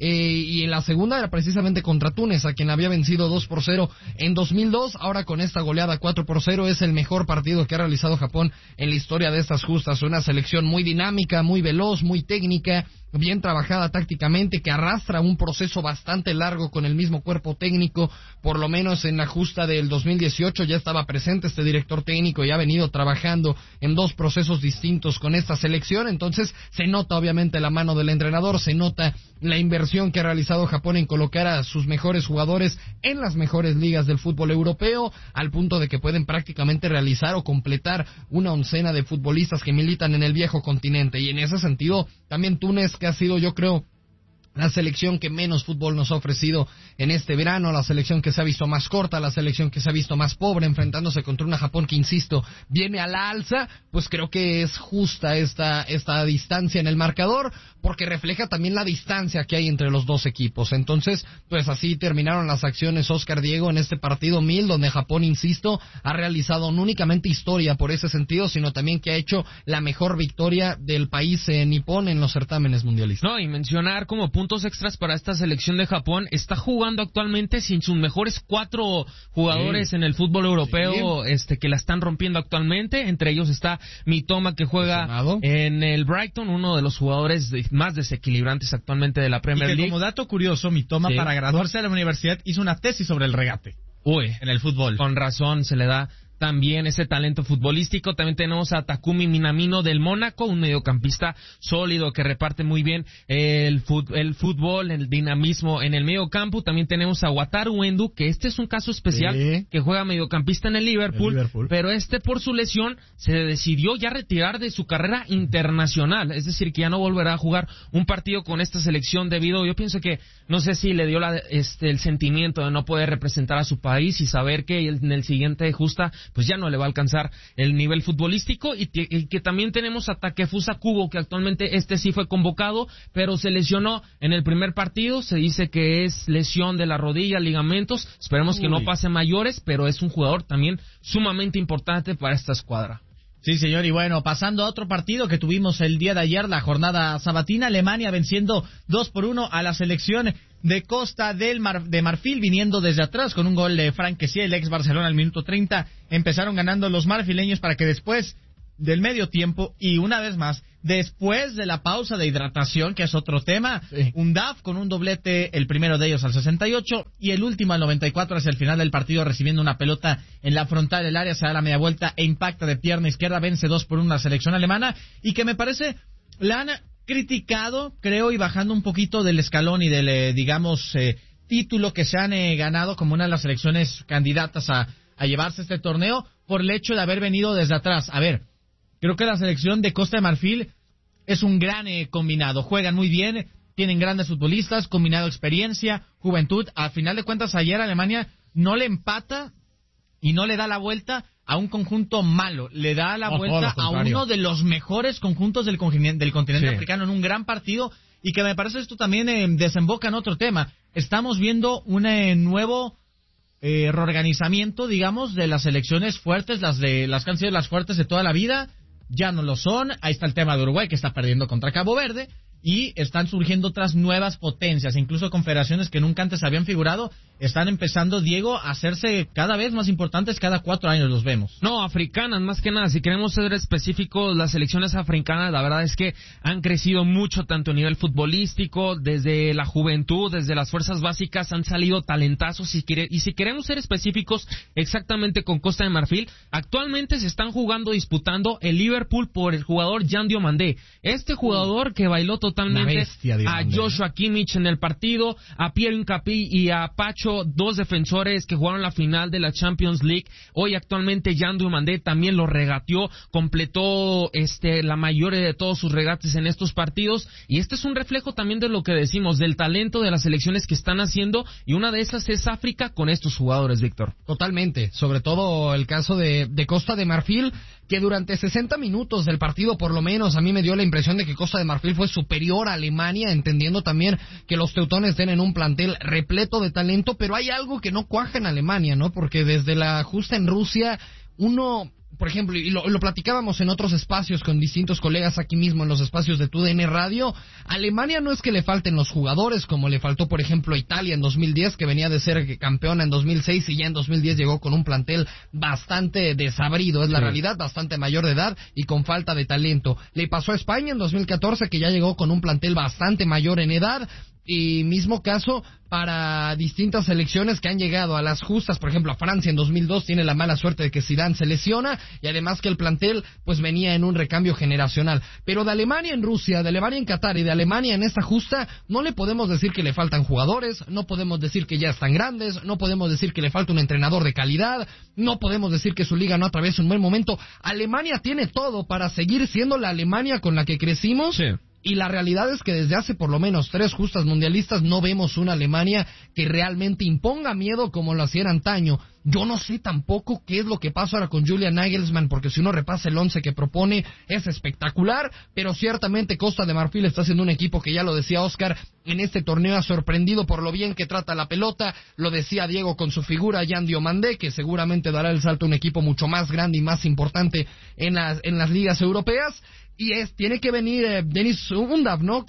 Y en la segunda era precisamente contra Túnez, a quien había vencido 2-0 en 2002. Ahora con esta goleada 4-0 es el mejor partido que ha realizado Japón en la historia de estas justas. Una selección muy dinámica, muy veloz, muy técnica, bien trabajada tácticamente, que arrastra un proceso bastante largo con el mismo cuerpo técnico. Por lo menos en la justa del 2018 ya estaba presente este director técnico y ha venido trabajando en dos procesos distintos con esta selección. Entonces se nota obviamente la mano del entrenador, se nota la inversión que ha realizado Japón en colocar a sus mejores jugadores en las mejores ligas del fútbol europeo, al punto de que pueden prácticamente realizar o completar una oncena de futbolistas que militan en el viejo continente. Y en ese sentido también Túnez, que ha sido, yo creo, la selección que menos fútbol nos ha ofrecido en este verano, la selección que se ha visto más corta, la selección que se ha visto más pobre, enfrentándose contra una Japón que, insisto, viene a la alza. Pues creo que es justa esta distancia en el marcador, porque refleja también la distancia que hay entre los dos equipos. Entonces, pues así terminaron las acciones, Oscar Diego, en este partido 1000, donde Japón, insisto, ha realizado no únicamente historia por ese sentido, sino también que ha hecho la mejor victoria del país nipón en los certámenes mundialistas. No, y mencionar como puntos extras para esta selección de Japón, está jugando actualmente sin sus mejores 4 jugadores en el fútbol europeo, que la están rompiendo actualmente. Entre ellos está Mitoma, que juega en el Brighton, uno de los jugadores más desequilibrantes actualmente de la Premier League. Como dato curioso, Mitoma, para graduarse de la universidad, hizo una tesis sobre el regate. Uy, en el fútbol. Con razón se le da también ese talento futbolístico. También tenemos a Takumi Minamino del Mónaco, un mediocampista sólido que reparte muy bien el fútbol, el dinamismo en el mediocampo. También tenemos a Wataru Endo, que este es un caso especial, que juega mediocampista en el Liverpool, pero por su lesión se decidió ya retirar de su carrera internacional, es decir, que ya no volverá a jugar un partido con esta selección debido, yo pienso que, no sé si le dio el sentimiento de no poder representar a su país y saber que en el siguiente justa pues ya no le va a alcanzar el nivel futbolístico, y que también tenemos a Takefusa Kubo, que actualmente sí fue convocado, pero se lesionó en el primer partido, se dice que es lesión de la rodilla, ligamentos, esperemos que no pase mayores, pero es un jugador también sumamente importante para esta escuadra. Sí, señor, y bueno, pasando a otro partido que tuvimos el día de ayer, la jornada sabatina, Alemania venciendo 2-1 a la selección de Costa de Marfil, viniendo desde atrás con un gol de Frank Kessie, el ex Barcelona al minuto 30, empezaron ganando los marfileños para que después del medio tiempo y una vez más, después de la pausa de hidratación, que es otro tema, un DAF con un doblete, el primero de ellos al 68 y el último al 94 hacia el final del partido, recibiendo una pelota en la frontal del área, se da la media vuelta e impacta de pierna izquierda, vence 2-1 la selección alemana, y que me parece la han criticado, creo, y bajando un poquito del escalón y del, título que se han ganado como una de las selecciones candidatas a llevarse este torneo, por el hecho de haber venido desde atrás. A ver, creo que la selección de Costa de Marfil es un gran combinado. Juegan muy bien, tienen grandes futbolistas, combinado experiencia, juventud. Al final de cuentas, ayer Alemania no le empata y no le da la vuelta a un conjunto malo. Le da la vuelta a uno de los mejores conjuntos del continente africano en un gran partido, y que me parece esto también desemboca en otro tema. Estamos viendo un nuevo reorganizamiento, digamos, de las selecciones fuertes, las que han sido las fuertes de toda la vida, ya no lo son. Ahí está el tema de Uruguay, que está perdiendo contra Cabo Verde, y están surgiendo otras nuevas potencias, incluso confederaciones que nunca antes habían figurado, están empezando, Diego, a hacerse cada vez más importantes. Cada 4 años los vemos. No, africanas, más que nada. Si queremos ser específicos, las selecciones africanas, la verdad es que han crecido mucho, tanto a nivel futbolístico, desde la juventud, desde las fuerzas básicas, han salido talentazos. Y si queremos ser específicos exactamente con Costa de Marfil, actualmente se están disputando el Liverpool por el jugador Jan Diomandé. Este jugador que bailó totalmente a Joshua Kimmich en el partido, a Pierre Nkapi y a Pacho, 2 defensores que jugaron la final de la Champions League. Hoy actualmente Jan Diomandé también lo regateó, completó la mayoría de todos sus regates en estos partidos, y este es un reflejo también de lo que decimos, del talento de las selecciones que están haciendo, y una de esas es África con estos jugadores, Víctor. Totalmente, sobre todo el caso de Costa de Marfil, que durante 60 minutos del partido, por lo menos, a mí me dio la impresión de que Costa de Marfil fue superior a Alemania, entendiendo también que los teutones tienen un plantel repleto de talento, pero hay algo que no cuaja en Alemania, ¿no? Porque desde la justa en Rusia, uno, por ejemplo, y lo platicábamos en otros espacios con distintos colegas aquí mismo en los espacios de TUDN Radio, Alemania no es que le falten los jugadores, como le faltó, por ejemplo, a Italia en 2010, que venía de ser campeona en 2006 y ya en 2010 llegó con un plantel bastante desabrido, es la realidad, bastante mayor de edad y con falta de talento. Le pasó a España en 2014, que ya llegó con un plantel bastante mayor en edad, y mismo caso para distintas selecciones que han llegado a las justas. Por ejemplo, a Francia en 2002 tiene la mala suerte de que Zidane se lesiona, y además que el plantel pues venía en un recambio generacional. Pero de Alemania en Rusia, de Alemania en Qatar y de Alemania en esta justa, no le podemos decir que le faltan jugadores, no podemos decir que ya están grandes, no podemos decir que le falta un entrenador de calidad, no podemos decir que su liga no atraviesa un buen momento. Alemania tiene todo para seguir siendo la Alemania con la que crecimos. Sí. Y la realidad es que desde hace por lo menos 3 justas mundialistas no vemos una Alemania que realmente imponga miedo como lo hacía antaño. Yo no sé tampoco qué es lo que pasa ahora con Julian Nagelsmann, porque si uno repasa el 11 que propone es espectacular, pero ciertamente Costa de Marfil está siendo un equipo que, ya lo decía Oscar, en este torneo ha sorprendido por lo bien que trata la pelota. Lo decía Diego con su figura Jan Diomandé, que seguramente dará el salto a un equipo mucho más grande y más importante en las ligas europeas. Y tiene que venir Denis Undav, ¿no? Que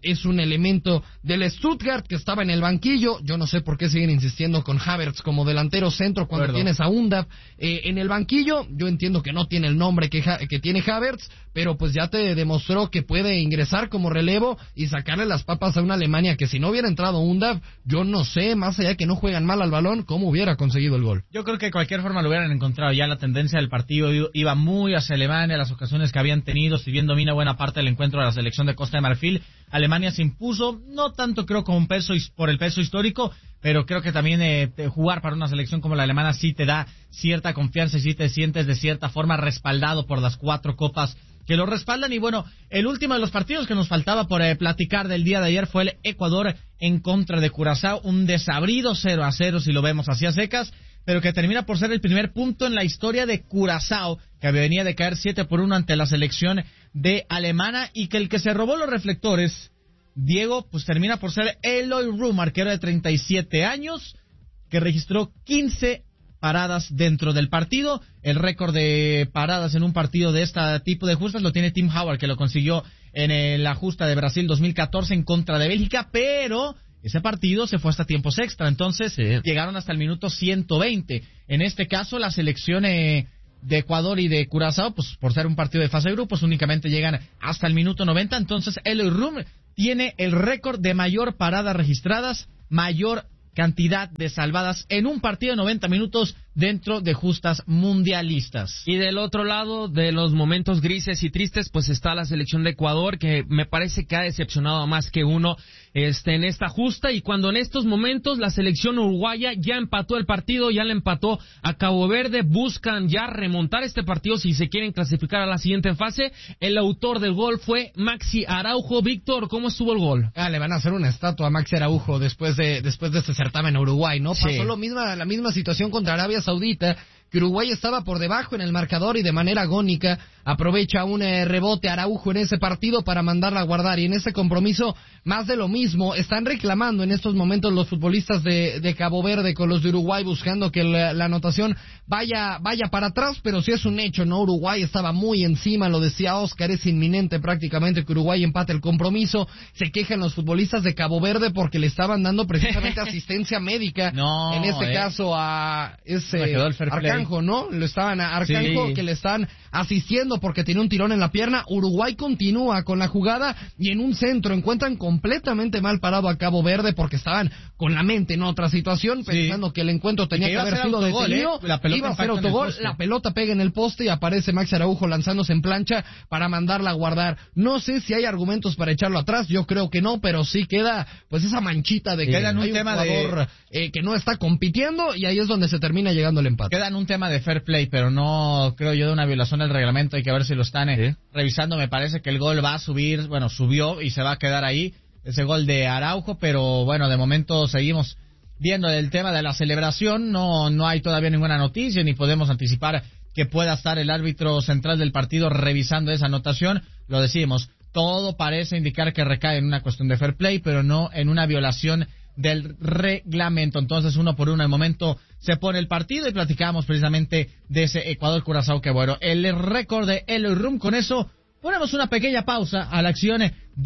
es un elemento del Stuttgart que estaba en el banquillo. Yo no sé por qué siguen insistiendo con Havertz como delantero centro cuando tienes a Undav en el banquillo. Yo entiendo que no tiene el nombre que tiene Havertz, pero pues ya te demostró que puede ingresar como relevo y sacarle las papas a una Alemania que si no hubiera entrado Undav, yo no sé, más allá de que no juegan mal al balón, cómo hubiera conseguido el gol. Yo creo que de cualquier forma lo hubieran encontrado. Ya la tendencia del partido iba muy hacia Alemania, las ocasiones que habían tenido, si bien domina buena parte del encuentro de la selección de Costa de Marfil, Alemania se impuso, no tanto creo como por el peso histórico, pero creo que también jugar para una selección como la alemana sí te da cierta confianza y sí te sientes de cierta forma respaldado por las 4 copas que lo respaldan. Y bueno, el último de los partidos que nos faltaba por platicar del día de ayer fue el Ecuador en contra de Curazao, un desabrido 0-0 si lo vemos así a secas, pero que termina por ser el primer punto en la historia de Curazao, que venía de caer 7-1 ante la selección de alemana, y que el que se robó los reflectores, Diego, pues termina por ser Eloy Room, arquero de 37 años, que registró 15 paradas dentro del partido. El récord de paradas en un partido de este tipo de justas lo tiene Tim Howard, que lo consiguió en la justa de Brasil 2014 en contra de Bélgica, pero ese partido se fue hasta tiempos extra, entonces llegaron hasta el minuto 120. En este caso, la selección de Ecuador y de Curazao, pues por ser un partido de fase de grupos, únicamente llegan hasta el minuto 90. Entonces, Eloy Room tiene el récord de mayor paradas registradas, mayor cantidad de salvadas en un partido de 90 minutos dentro de justas mundialistas. Y del otro lado, de los momentos grises y tristes, pues está la selección de Ecuador, que me parece que ha decepcionado a más que uno en esta justa, y cuando en estos momentos la selección uruguaya ya empató el partido, ya le empató a Cabo Verde, buscan ya remontar este partido si se quieren clasificar a la siguiente fase. El autor del gol fue Maxi Araujo. Víctor, ¿cómo estuvo el gol? Le van a hacer una estatua a Maxi Araujo después de este certamen a Uruguay, ¿no? Pasó la misma situación contra Arabia Saudita, que Uruguay estaba por debajo en el marcador y de manera agónica aprovecha un rebote Araujo en ese partido para mandarla a guardar, y en ese compromiso más de lo mismo. Están reclamando en estos momentos los futbolistas de Cabo Verde con los de Uruguay, buscando que la anotación vaya para atrás, pero sí es un hecho, ¿no? Uruguay estaba muy encima, lo decía Oscar, es inminente prácticamente que Uruguay empate el compromiso. Se quejan los futbolistas de Cabo Verde porque le estaban dando precisamente asistencia médica, en este caso a ese Arcanjo, ¿no? Lo estaban a Arcanjo, que le están asistiendo porque tiene un tirón en la pierna. Uruguay continúa con la jugada y en un centro encuentran completamente mal parado a Cabo Verde porque estaban con la mente en otra situación, pensando que el encuentro tenía que haber sido detenido. Iba a ser autogol, la pelota pega en el poste y aparece Maxi Araujo lanzándose en plancha para mandarla a guardar. No sé si hay argumentos para echarlo atrás, yo creo que no, pero sí queda pues esa manchita de que hay un jugador que no está compitiendo, y ahí es donde se termina llegando el empate. Queda en un tema de fair play, pero no creo yo de una violación del reglamento. Hay que ver si lo están revisando. Me parece que el gol va a subir, bueno, subió y se va a quedar ahí, ese gol de Araujo, pero bueno, de momento seguimos viendo el tema de la celebración. No hay todavía ninguna noticia, ni podemos anticipar que pueda estar el árbitro central del partido revisando esa anotación. Lo decimos, todo parece indicar que recae en una cuestión de fair play, pero no en una violación del reglamento. Entonces, 1-1 el momento se pone el partido, y platicamos precisamente de ese Ecuador-Curazao, que bueno, el récord de Eloy Room. Con eso ponemos una pequeña pausa a la acción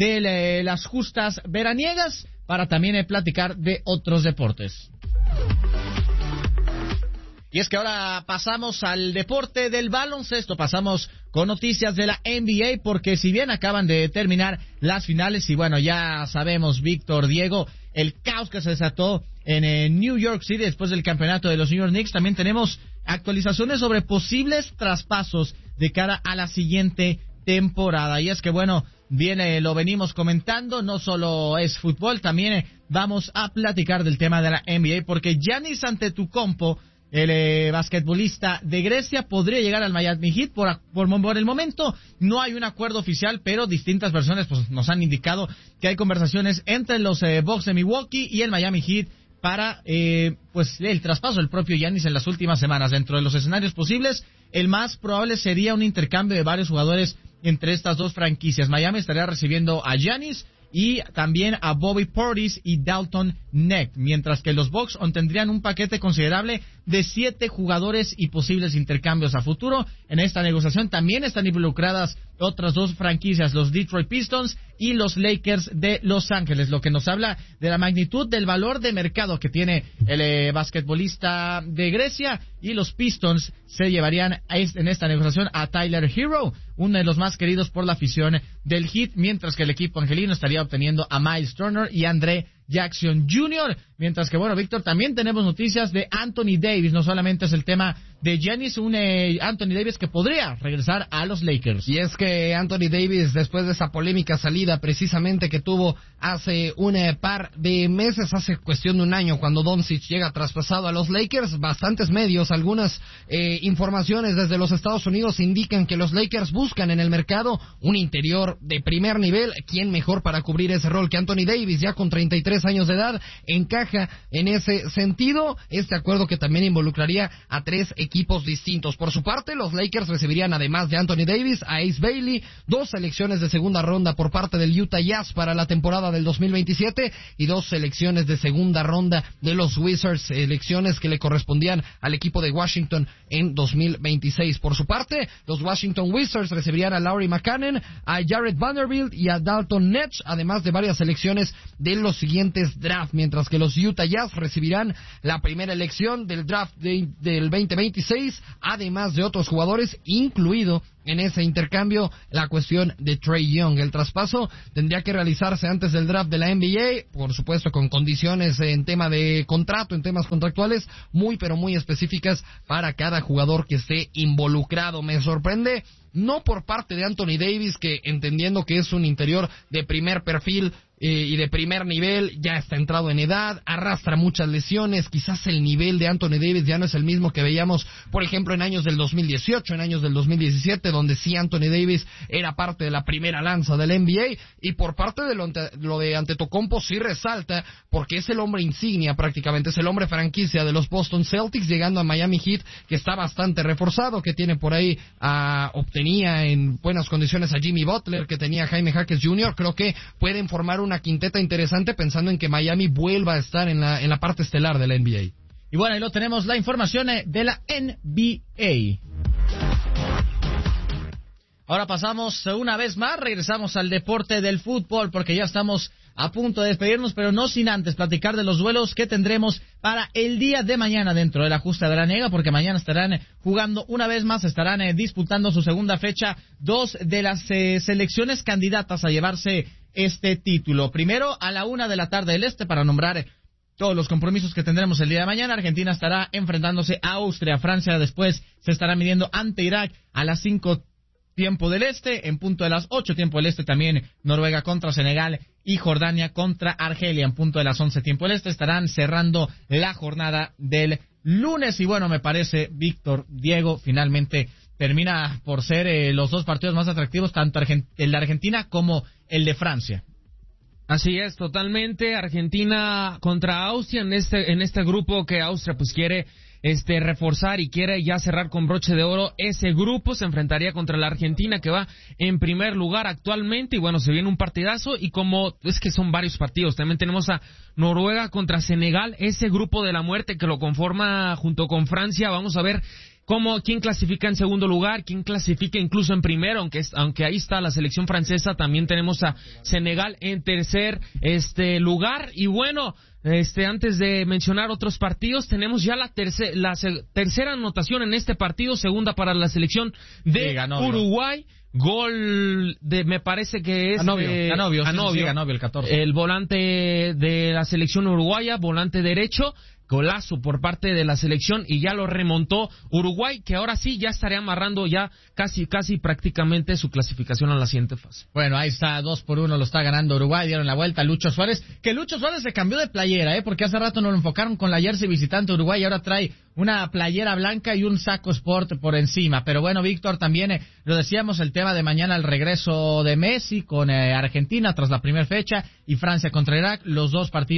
de las justas veraniegas para también platicar de otros deportes. Y es que ahora pasamos al deporte del baloncesto, pasamos con noticias de la NBA, porque si bien acaban de terminar las finales, y bueno, ya sabemos, Víctor, Diego, el caos que se desató en New York City después del campeonato de los New York Knicks, también tenemos actualizaciones sobre posibles traspasos de cara a la siguiente temporada. Y es que bueno, lo venimos comentando, no solo es fútbol, también vamos a platicar del tema de la NBA, porque Giannis Antetokounmpo, el basquetbolista de Grecia, podría llegar al Miami Heat. Por el momento no hay un acuerdo oficial, pero distintas versiones pues nos han indicado que hay conversaciones entre los Bucks de Milwaukee y el Miami Heat para pues el traspaso del propio Giannis en las últimas semanas. Dentro de los escenarios posibles, el más probable sería un intercambio de varios jugadores entre estas dos franquicias. Miami estaría recibiendo a Giannis y también a Bobby Portis y Dalton Neck, mientras que los Bucks obtendrían un paquete considerable de 7 jugadores y posibles intercambios a futuro. En esta negociación también están involucradas otras dos franquicias, los Detroit Pistons y los Lakers de Los Ángeles, lo que nos habla de la magnitud del valor de mercado que tiene el basquetbolista de Grecia. Y los Pistons se llevarían en esta negociación a Tyler Hero, uno de los más queridos por la afición del Heat, mientras que el equipo angelino estaría obteniendo a Miles Turner y Andre Jackson Jr., mientras que, bueno, Víctor, también tenemos noticias de Anthony Davis. No solamente es el tema de Giannis, Anthony Davis que podría regresar a los Lakers. Y es que Anthony Davis, después de esa polémica salida precisamente que tuvo hace un par de meses, hace cuestión de un año, cuando Doncic llega traspasado a los Lakers, bastantes medios, algunas informaciones desde los Estados Unidos indican que los Lakers buscan en el mercado un interior de primer nivel. ¿Quién mejor para cubrir ese rol que Anthony Davis? Ya con 33 años de edad, encaja en ese sentido. Este acuerdo que también involucraría a 3 equipos distintos. Por su parte, los Lakers recibirían, además de Anthony Davis, a Ace Bailey, 2 selecciones de segunda ronda por parte del Utah Jazz para la temporada del 2027 y 2 selecciones de segunda ronda de los Wizards, selecciones que le correspondían al equipo de Washington en 2026. Por su parte, los Washington Wizards recibirían a Lauri Markkanen, a Jared Vanderbilt y a Dalton Netsch, además de varias selecciones de los siguientes drafts, mientras que los Utah Jazz recibirán la primera elección del draft del 2026, además de otros jugadores, incluido en ese intercambio la cuestión de Trae Young. El traspaso tendría que realizarse antes del draft de la NBA, por supuesto con condiciones en tema de contrato, en temas contractuales muy pero muy específicas para cada jugador que esté involucrado. Me sorprende no por parte de Anthony Davis, que entendiendo que es un interior de primer perfil y de primer nivel, ya está entrado en edad, arrastra muchas lesiones, quizás el nivel de Anthony Davis ya no es el mismo que veíamos, por ejemplo, en años del 2018, en años del 2017, donde sí Anthony Davis era parte de la primera lanza del NBA, y por parte de lo de Antetokounmpo sí resalta, porque es el hombre insignia prácticamente, es el hombre franquicia de los Boston Celtics, llegando a Miami Heat, que está bastante reforzado, que tiene por ahí obtenía en buenas condiciones a Jimmy Butler, que tenía a Jaime Jaquez Jr., creo que pueden formar una quinteta interesante pensando en que Miami vuelva a estar en la parte estelar de la NBA. Y bueno, ahí lo tenemos, la información de la NBA. Ahora pasamos una vez más, regresamos al deporte del fútbol, porque ya estamos a punto de despedirnos, pero no sin antes platicar de los duelos que tendremos para el día de mañana dentro de la justa veraniega, porque mañana estarán jugando una vez más, estarán disputando su segunda fecha 2 de las selecciones candidatas a llevarse este título. Primero a la 1 de la tarde del este, para nombrar todos los compromisos que tendremos el día de mañana. Argentina estará enfrentándose a Austria. Francia después se estará midiendo ante Irak a las 5 tiempo del este. En punto de las 8 tiempo del este también Noruega contra Senegal y Jordania contra Argelia. En punto de las 11 tiempo del este estarán cerrando la jornada del lunes. Y bueno, me parece, Víctor, Diego, finalmente termina por ser los dos partidos más atractivos, tanto el de Argentina como el de Francia. Así es, totalmente. Argentina contra Austria en este grupo que Austria pues quiere reforzar y quiere ya cerrar con broche de oro. Ese grupo se enfrentaría contra la Argentina, que va en primer lugar actualmente, y bueno, se viene un partidazo, y como es que son varios partidos, también tenemos a Noruega contra Senegal, ese grupo de la muerte que lo conforma junto con Francia. Vamos a ver quién clasifica en segundo lugar, quién clasifica incluso en primero, aunque ahí está la selección francesa. También tenemos a Senegal en tercer lugar. Y bueno, antes de mencionar otros partidos, tenemos ya la tercera anotación en este partido, segunda para la selección de Uruguay. Gol me parece que es Anovio, el 14. El volante de la selección uruguaya, volante derecho. Golazo por parte de la selección, y ya lo remontó Uruguay, que ahora sí ya estaría amarrando ya casi prácticamente su clasificación a la siguiente fase. Bueno, ahí está, 2-1 lo está ganando Uruguay. Dieron la vuelta a Lucho Suárez, que Lucho Suárez se cambió de playera, porque hace rato nos lo enfocaron con la jersey visitante Uruguay, y ahora trae una playera blanca y un saco sport por encima. Pero bueno, Víctor, también lo decíamos, el tema de mañana, el regreso de Messi con Argentina tras la primera fecha, y Francia contra Irak, los dos partidos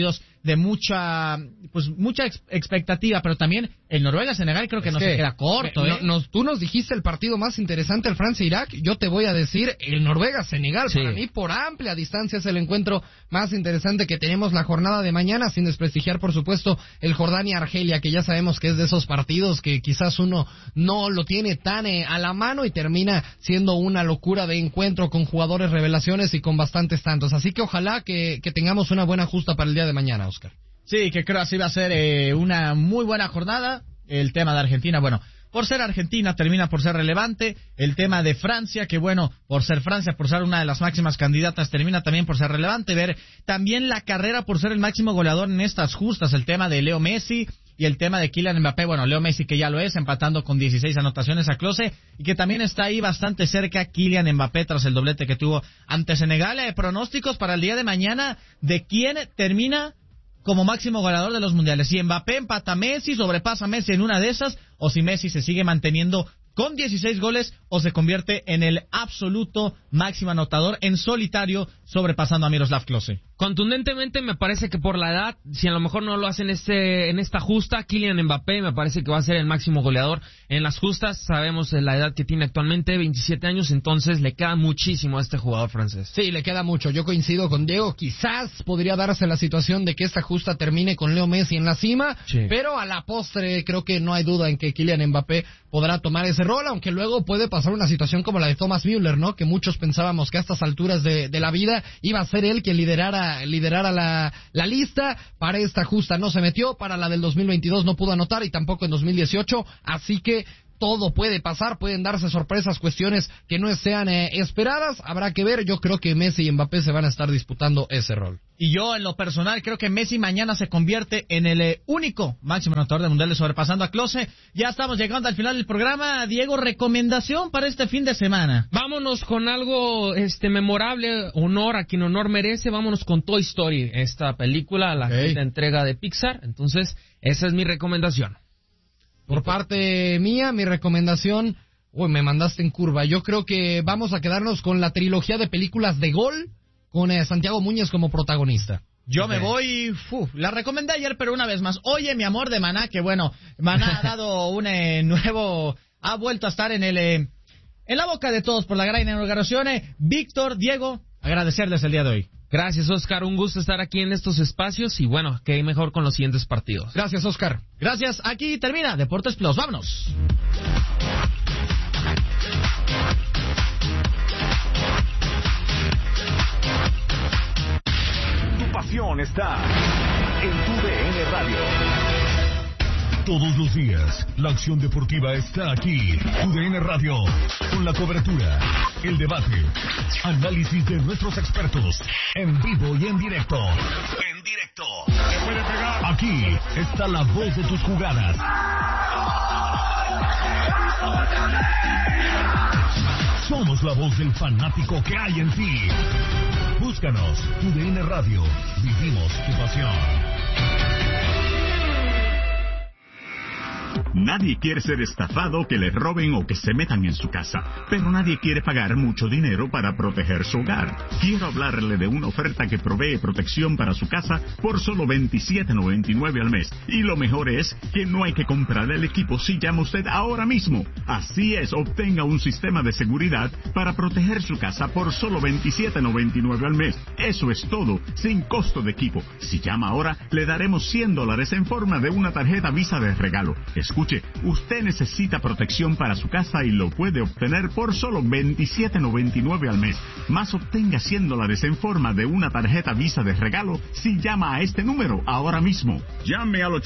de mucha expectativa, pero también el Noruega-Senegal creo que no se queda corto. Tú nos dijiste el partido más interesante, el Francia-Irak, yo te voy a decir el Noruega-Senegal. Sí. Para mí, por amplia distancia, es el encuentro más interesante que tenemos la jornada de mañana, sin desprestigiar, por supuesto, el Jordania-Argelia, que ya sabemos que es de esos partidos que quizás uno no lo tiene tan a la mano y termina siendo una locura de encuentro con jugadores revelaciones y con bastantes tantos. Así que ojalá que tengamos una buena justa para el día de mañana, Oscar. Sí, que creo así va a ser una muy buena jornada. El tema de Argentina, bueno, por ser Argentina termina por ser relevante. El tema de Francia, que bueno, por ser Francia, por ser una de las máximas candidatas, termina también por ser relevante. Ver también la carrera por ser el máximo goleador en estas justas. El tema de Leo Messi y el tema de Kylian Mbappé. Bueno, Leo Messi que ya lo es, empatando con 16 anotaciones a Klose, y que también está ahí bastante cerca Kylian Mbappé tras el doblete que tuvo ante Senegal. Pronósticos para el día de mañana de quién termina como máximo goleador de los mundiales. Si Mbappé empata a Messi, sobrepasa a Messi en una de esas, o si Messi se sigue manteniendo con 16 goles o se convierte en el absoluto máximo anotador en solitario, sobrepasando a Miroslav Klose. Contundentemente me parece que por la edad, si a lo mejor no lo hacen en esta justa, Kylian Mbappé me parece que va a ser el máximo goleador en las justas. Sabemos la edad que tiene actualmente, 27 años, entonces le queda muchísimo a este jugador francés. Sí, le queda mucho. Yo coincido con Diego. Quizás podría darse la situación de que esta justa termine con Leo Messi en la cima, sí, pero a la postre creo que no hay duda en que Kylian Mbappé podrá tomar ese rol, aunque luego puede pasar una situación como la de Thomas Müller, ¿no? Que muchos pensábamos que a estas alturas de la vida iba a ser él quien liderara la lista. Para esta justa no se metió, para la del 2022 no pudo anotar y tampoco en 2018, así que todo puede pasar, pueden darse sorpresas, cuestiones que no sean esperadas, habrá que ver. Yo creo que Messi y Mbappé se van a estar disputando ese rol. Y yo, en lo personal, creo que Messi mañana se convierte en el único máximo anotador del Mundial, sobrepasando a Klose. Ya estamos llegando al final del programa. Diego, recomendación para este fin de semana. Vámonos con algo memorable, honor a quien honor merece. Vámonos con Toy Story, esta película, la quinta entrega de Pixar. Entonces, esa es mi recomendación. Por parte mía, mi recomendación... Uy, me mandaste en curva. Yo creo que vamos a quedarnos con la trilogía de películas de Gol, con Santiago Muñez como protagonista. Yo me voy... la recomendé ayer, pero una vez más. Oye, mi amor, de Maná, que bueno, Maná ha dado un nuevo... Ha vuelto a estar en la boca de todos por la gran inauguración. Víctor, Diego, agradecerles el día de hoy. Gracias, Oscar. Un gusto estar aquí en estos espacios y bueno, que mejor con los siguientes partidos. Gracias, Oscar. Gracias. Aquí termina Deportes Plus. Vámonos. Tu pasión está en tu DN Radio. Todos los días, la acción deportiva está aquí. UDN Radio, con la cobertura, el debate, análisis de nuestros expertos, en vivo y en directo. Aquí está la voz de tus jugadas. Somos la voz del fanático que hay en ti. Búscanos, UDN Radio. Vivimos tu pasión. Nadie quiere ser estafado, que le roben o que se metan en su casa, pero nadie quiere pagar mucho dinero para proteger su hogar. Quiero hablarle de una oferta que provee protección para su casa por solo $27.99 al mes. Y lo mejor es que no hay que comprar el equipo si llama usted ahora mismo. Así es, obtenga un sistema de seguridad para proteger su casa por solo $27.99 al mes. Eso es todo, sin costo de equipo. Si llama ahora, le daremos $100 en forma de una tarjeta Visa de regalo. Escuche, usted necesita protección para su casa y lo puede obtener por solo $27.99 al mes. Más obtenga $100 en forma de una tarjeta Visa de regalo si llama a este número ahora mismo. Llame al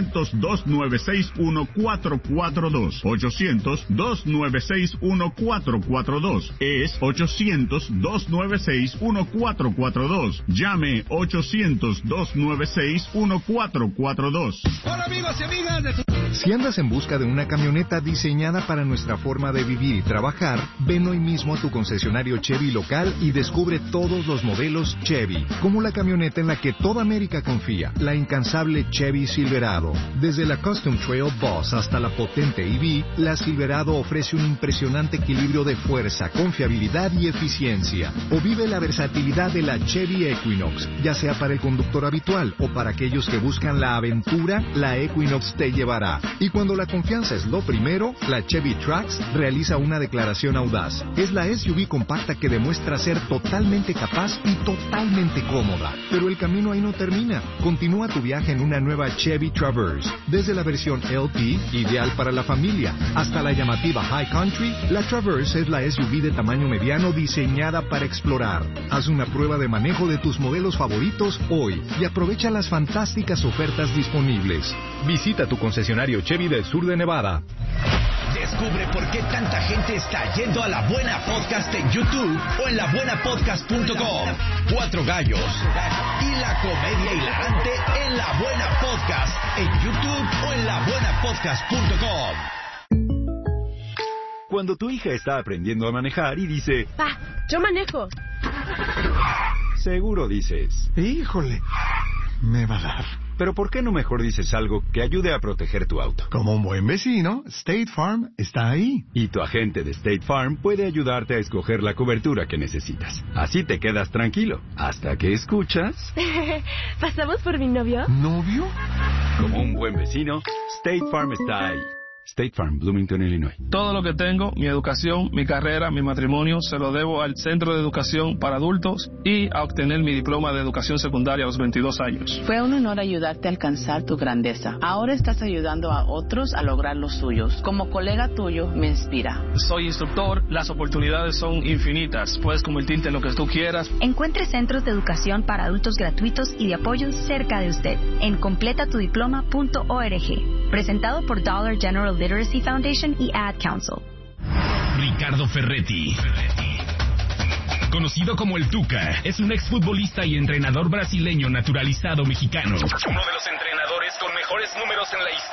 800-296-1442. 800-296-1442. Es 800-296-1442. Llame 800-296-1442. Hola amigos y amigas de... Si andas estás en busca de una camioneta diseñada para nuestra forma de vivir y trabajar, ven hoy mismo a tu concesionario Chevy local y descubre todos los modelos Chevy, como la camioneta en la que toda América confía, la incansable Chevy Silverado. Desde la Custom Trail Boss hasta la potente EV, la Silverado ofrece un impresionante equilibrio de fuerza, confiabilidad y eficiencia. O vive la versatilidad de la Chevy Equinox, ya sea para el conductor habitual o para aquellos que buscan la aventura, la Equinox te llevará. Y cuando la confianza es lo primero, la Chevy Trax realiza una declaración audaz. Es la SUV compacta que demuestra ser totalmente capaz y totalmente cómoda. Pero el camino ahí no termina. Continúa tu viaje en una nueva Chevy Traverse. Desde la versión LT, ideal para la familia, hasta la llamativa High Country, la Traverse es la SUV de tamaño mediano diseñada para explorar. Haz una prueba de manejo de tus modelos favoritos hoy y aprovecha las fantásticas ofertas disponibles. Visita tu concesionario Chevy del sur de Nevada. Descubre por qué tanta gente está yendo a La Buena Podcast en YouTube o en labuenapodcast.com. 4 gallos y la comedia hilarante en La Buena Podcast en YouTube o en labuenapodcast.com. Cuando tu hija está aprendiendo a manejar y dice, ¡Pa, yo manejo! Seguro dices, híjole, me va a dar. Pero ¿por qué no mejor dices algo que ayude a proteger tu auto? Como un buen vecino, State Farm está ahí. Y tu agente de State Farm puede ayudarte a escoger la cobertura que necesitas. Así te quedas tranquilo, hasta que escuchas... ¿Pasamos por mi novio? ¿Novio? Como un buen vecino, State Farm está ahí. State Farm, Bloomington, Illinois. Todo lo que tengo, mi educación, mi carrera, mi matrimonio, se lo debo al Centro de Educación para Adultos y a obtener mi diploma de educación secundaria a los 22 años. Fue un honor ayudarte a alcanzar tu grandeza. Ahora estás ayudando a otros a lograr los suyos. Como colega tuyo, me inspira. Soy instructor, las oportunidades son infinitas. Puedes convertirte en lo que tú quieras. Encuentre centros de educación para adultos gratuitos y de apoyo cerca de usted en completatudiploma.org. Presentado por Dollar General Literacy Foundation y Ad Council. Ricardo Ferretti, conocido como el Tuca, es un exfutbolista y entrenador brasileño naturalizado mexicano. Uno de los entrenadores con mejores números en la historia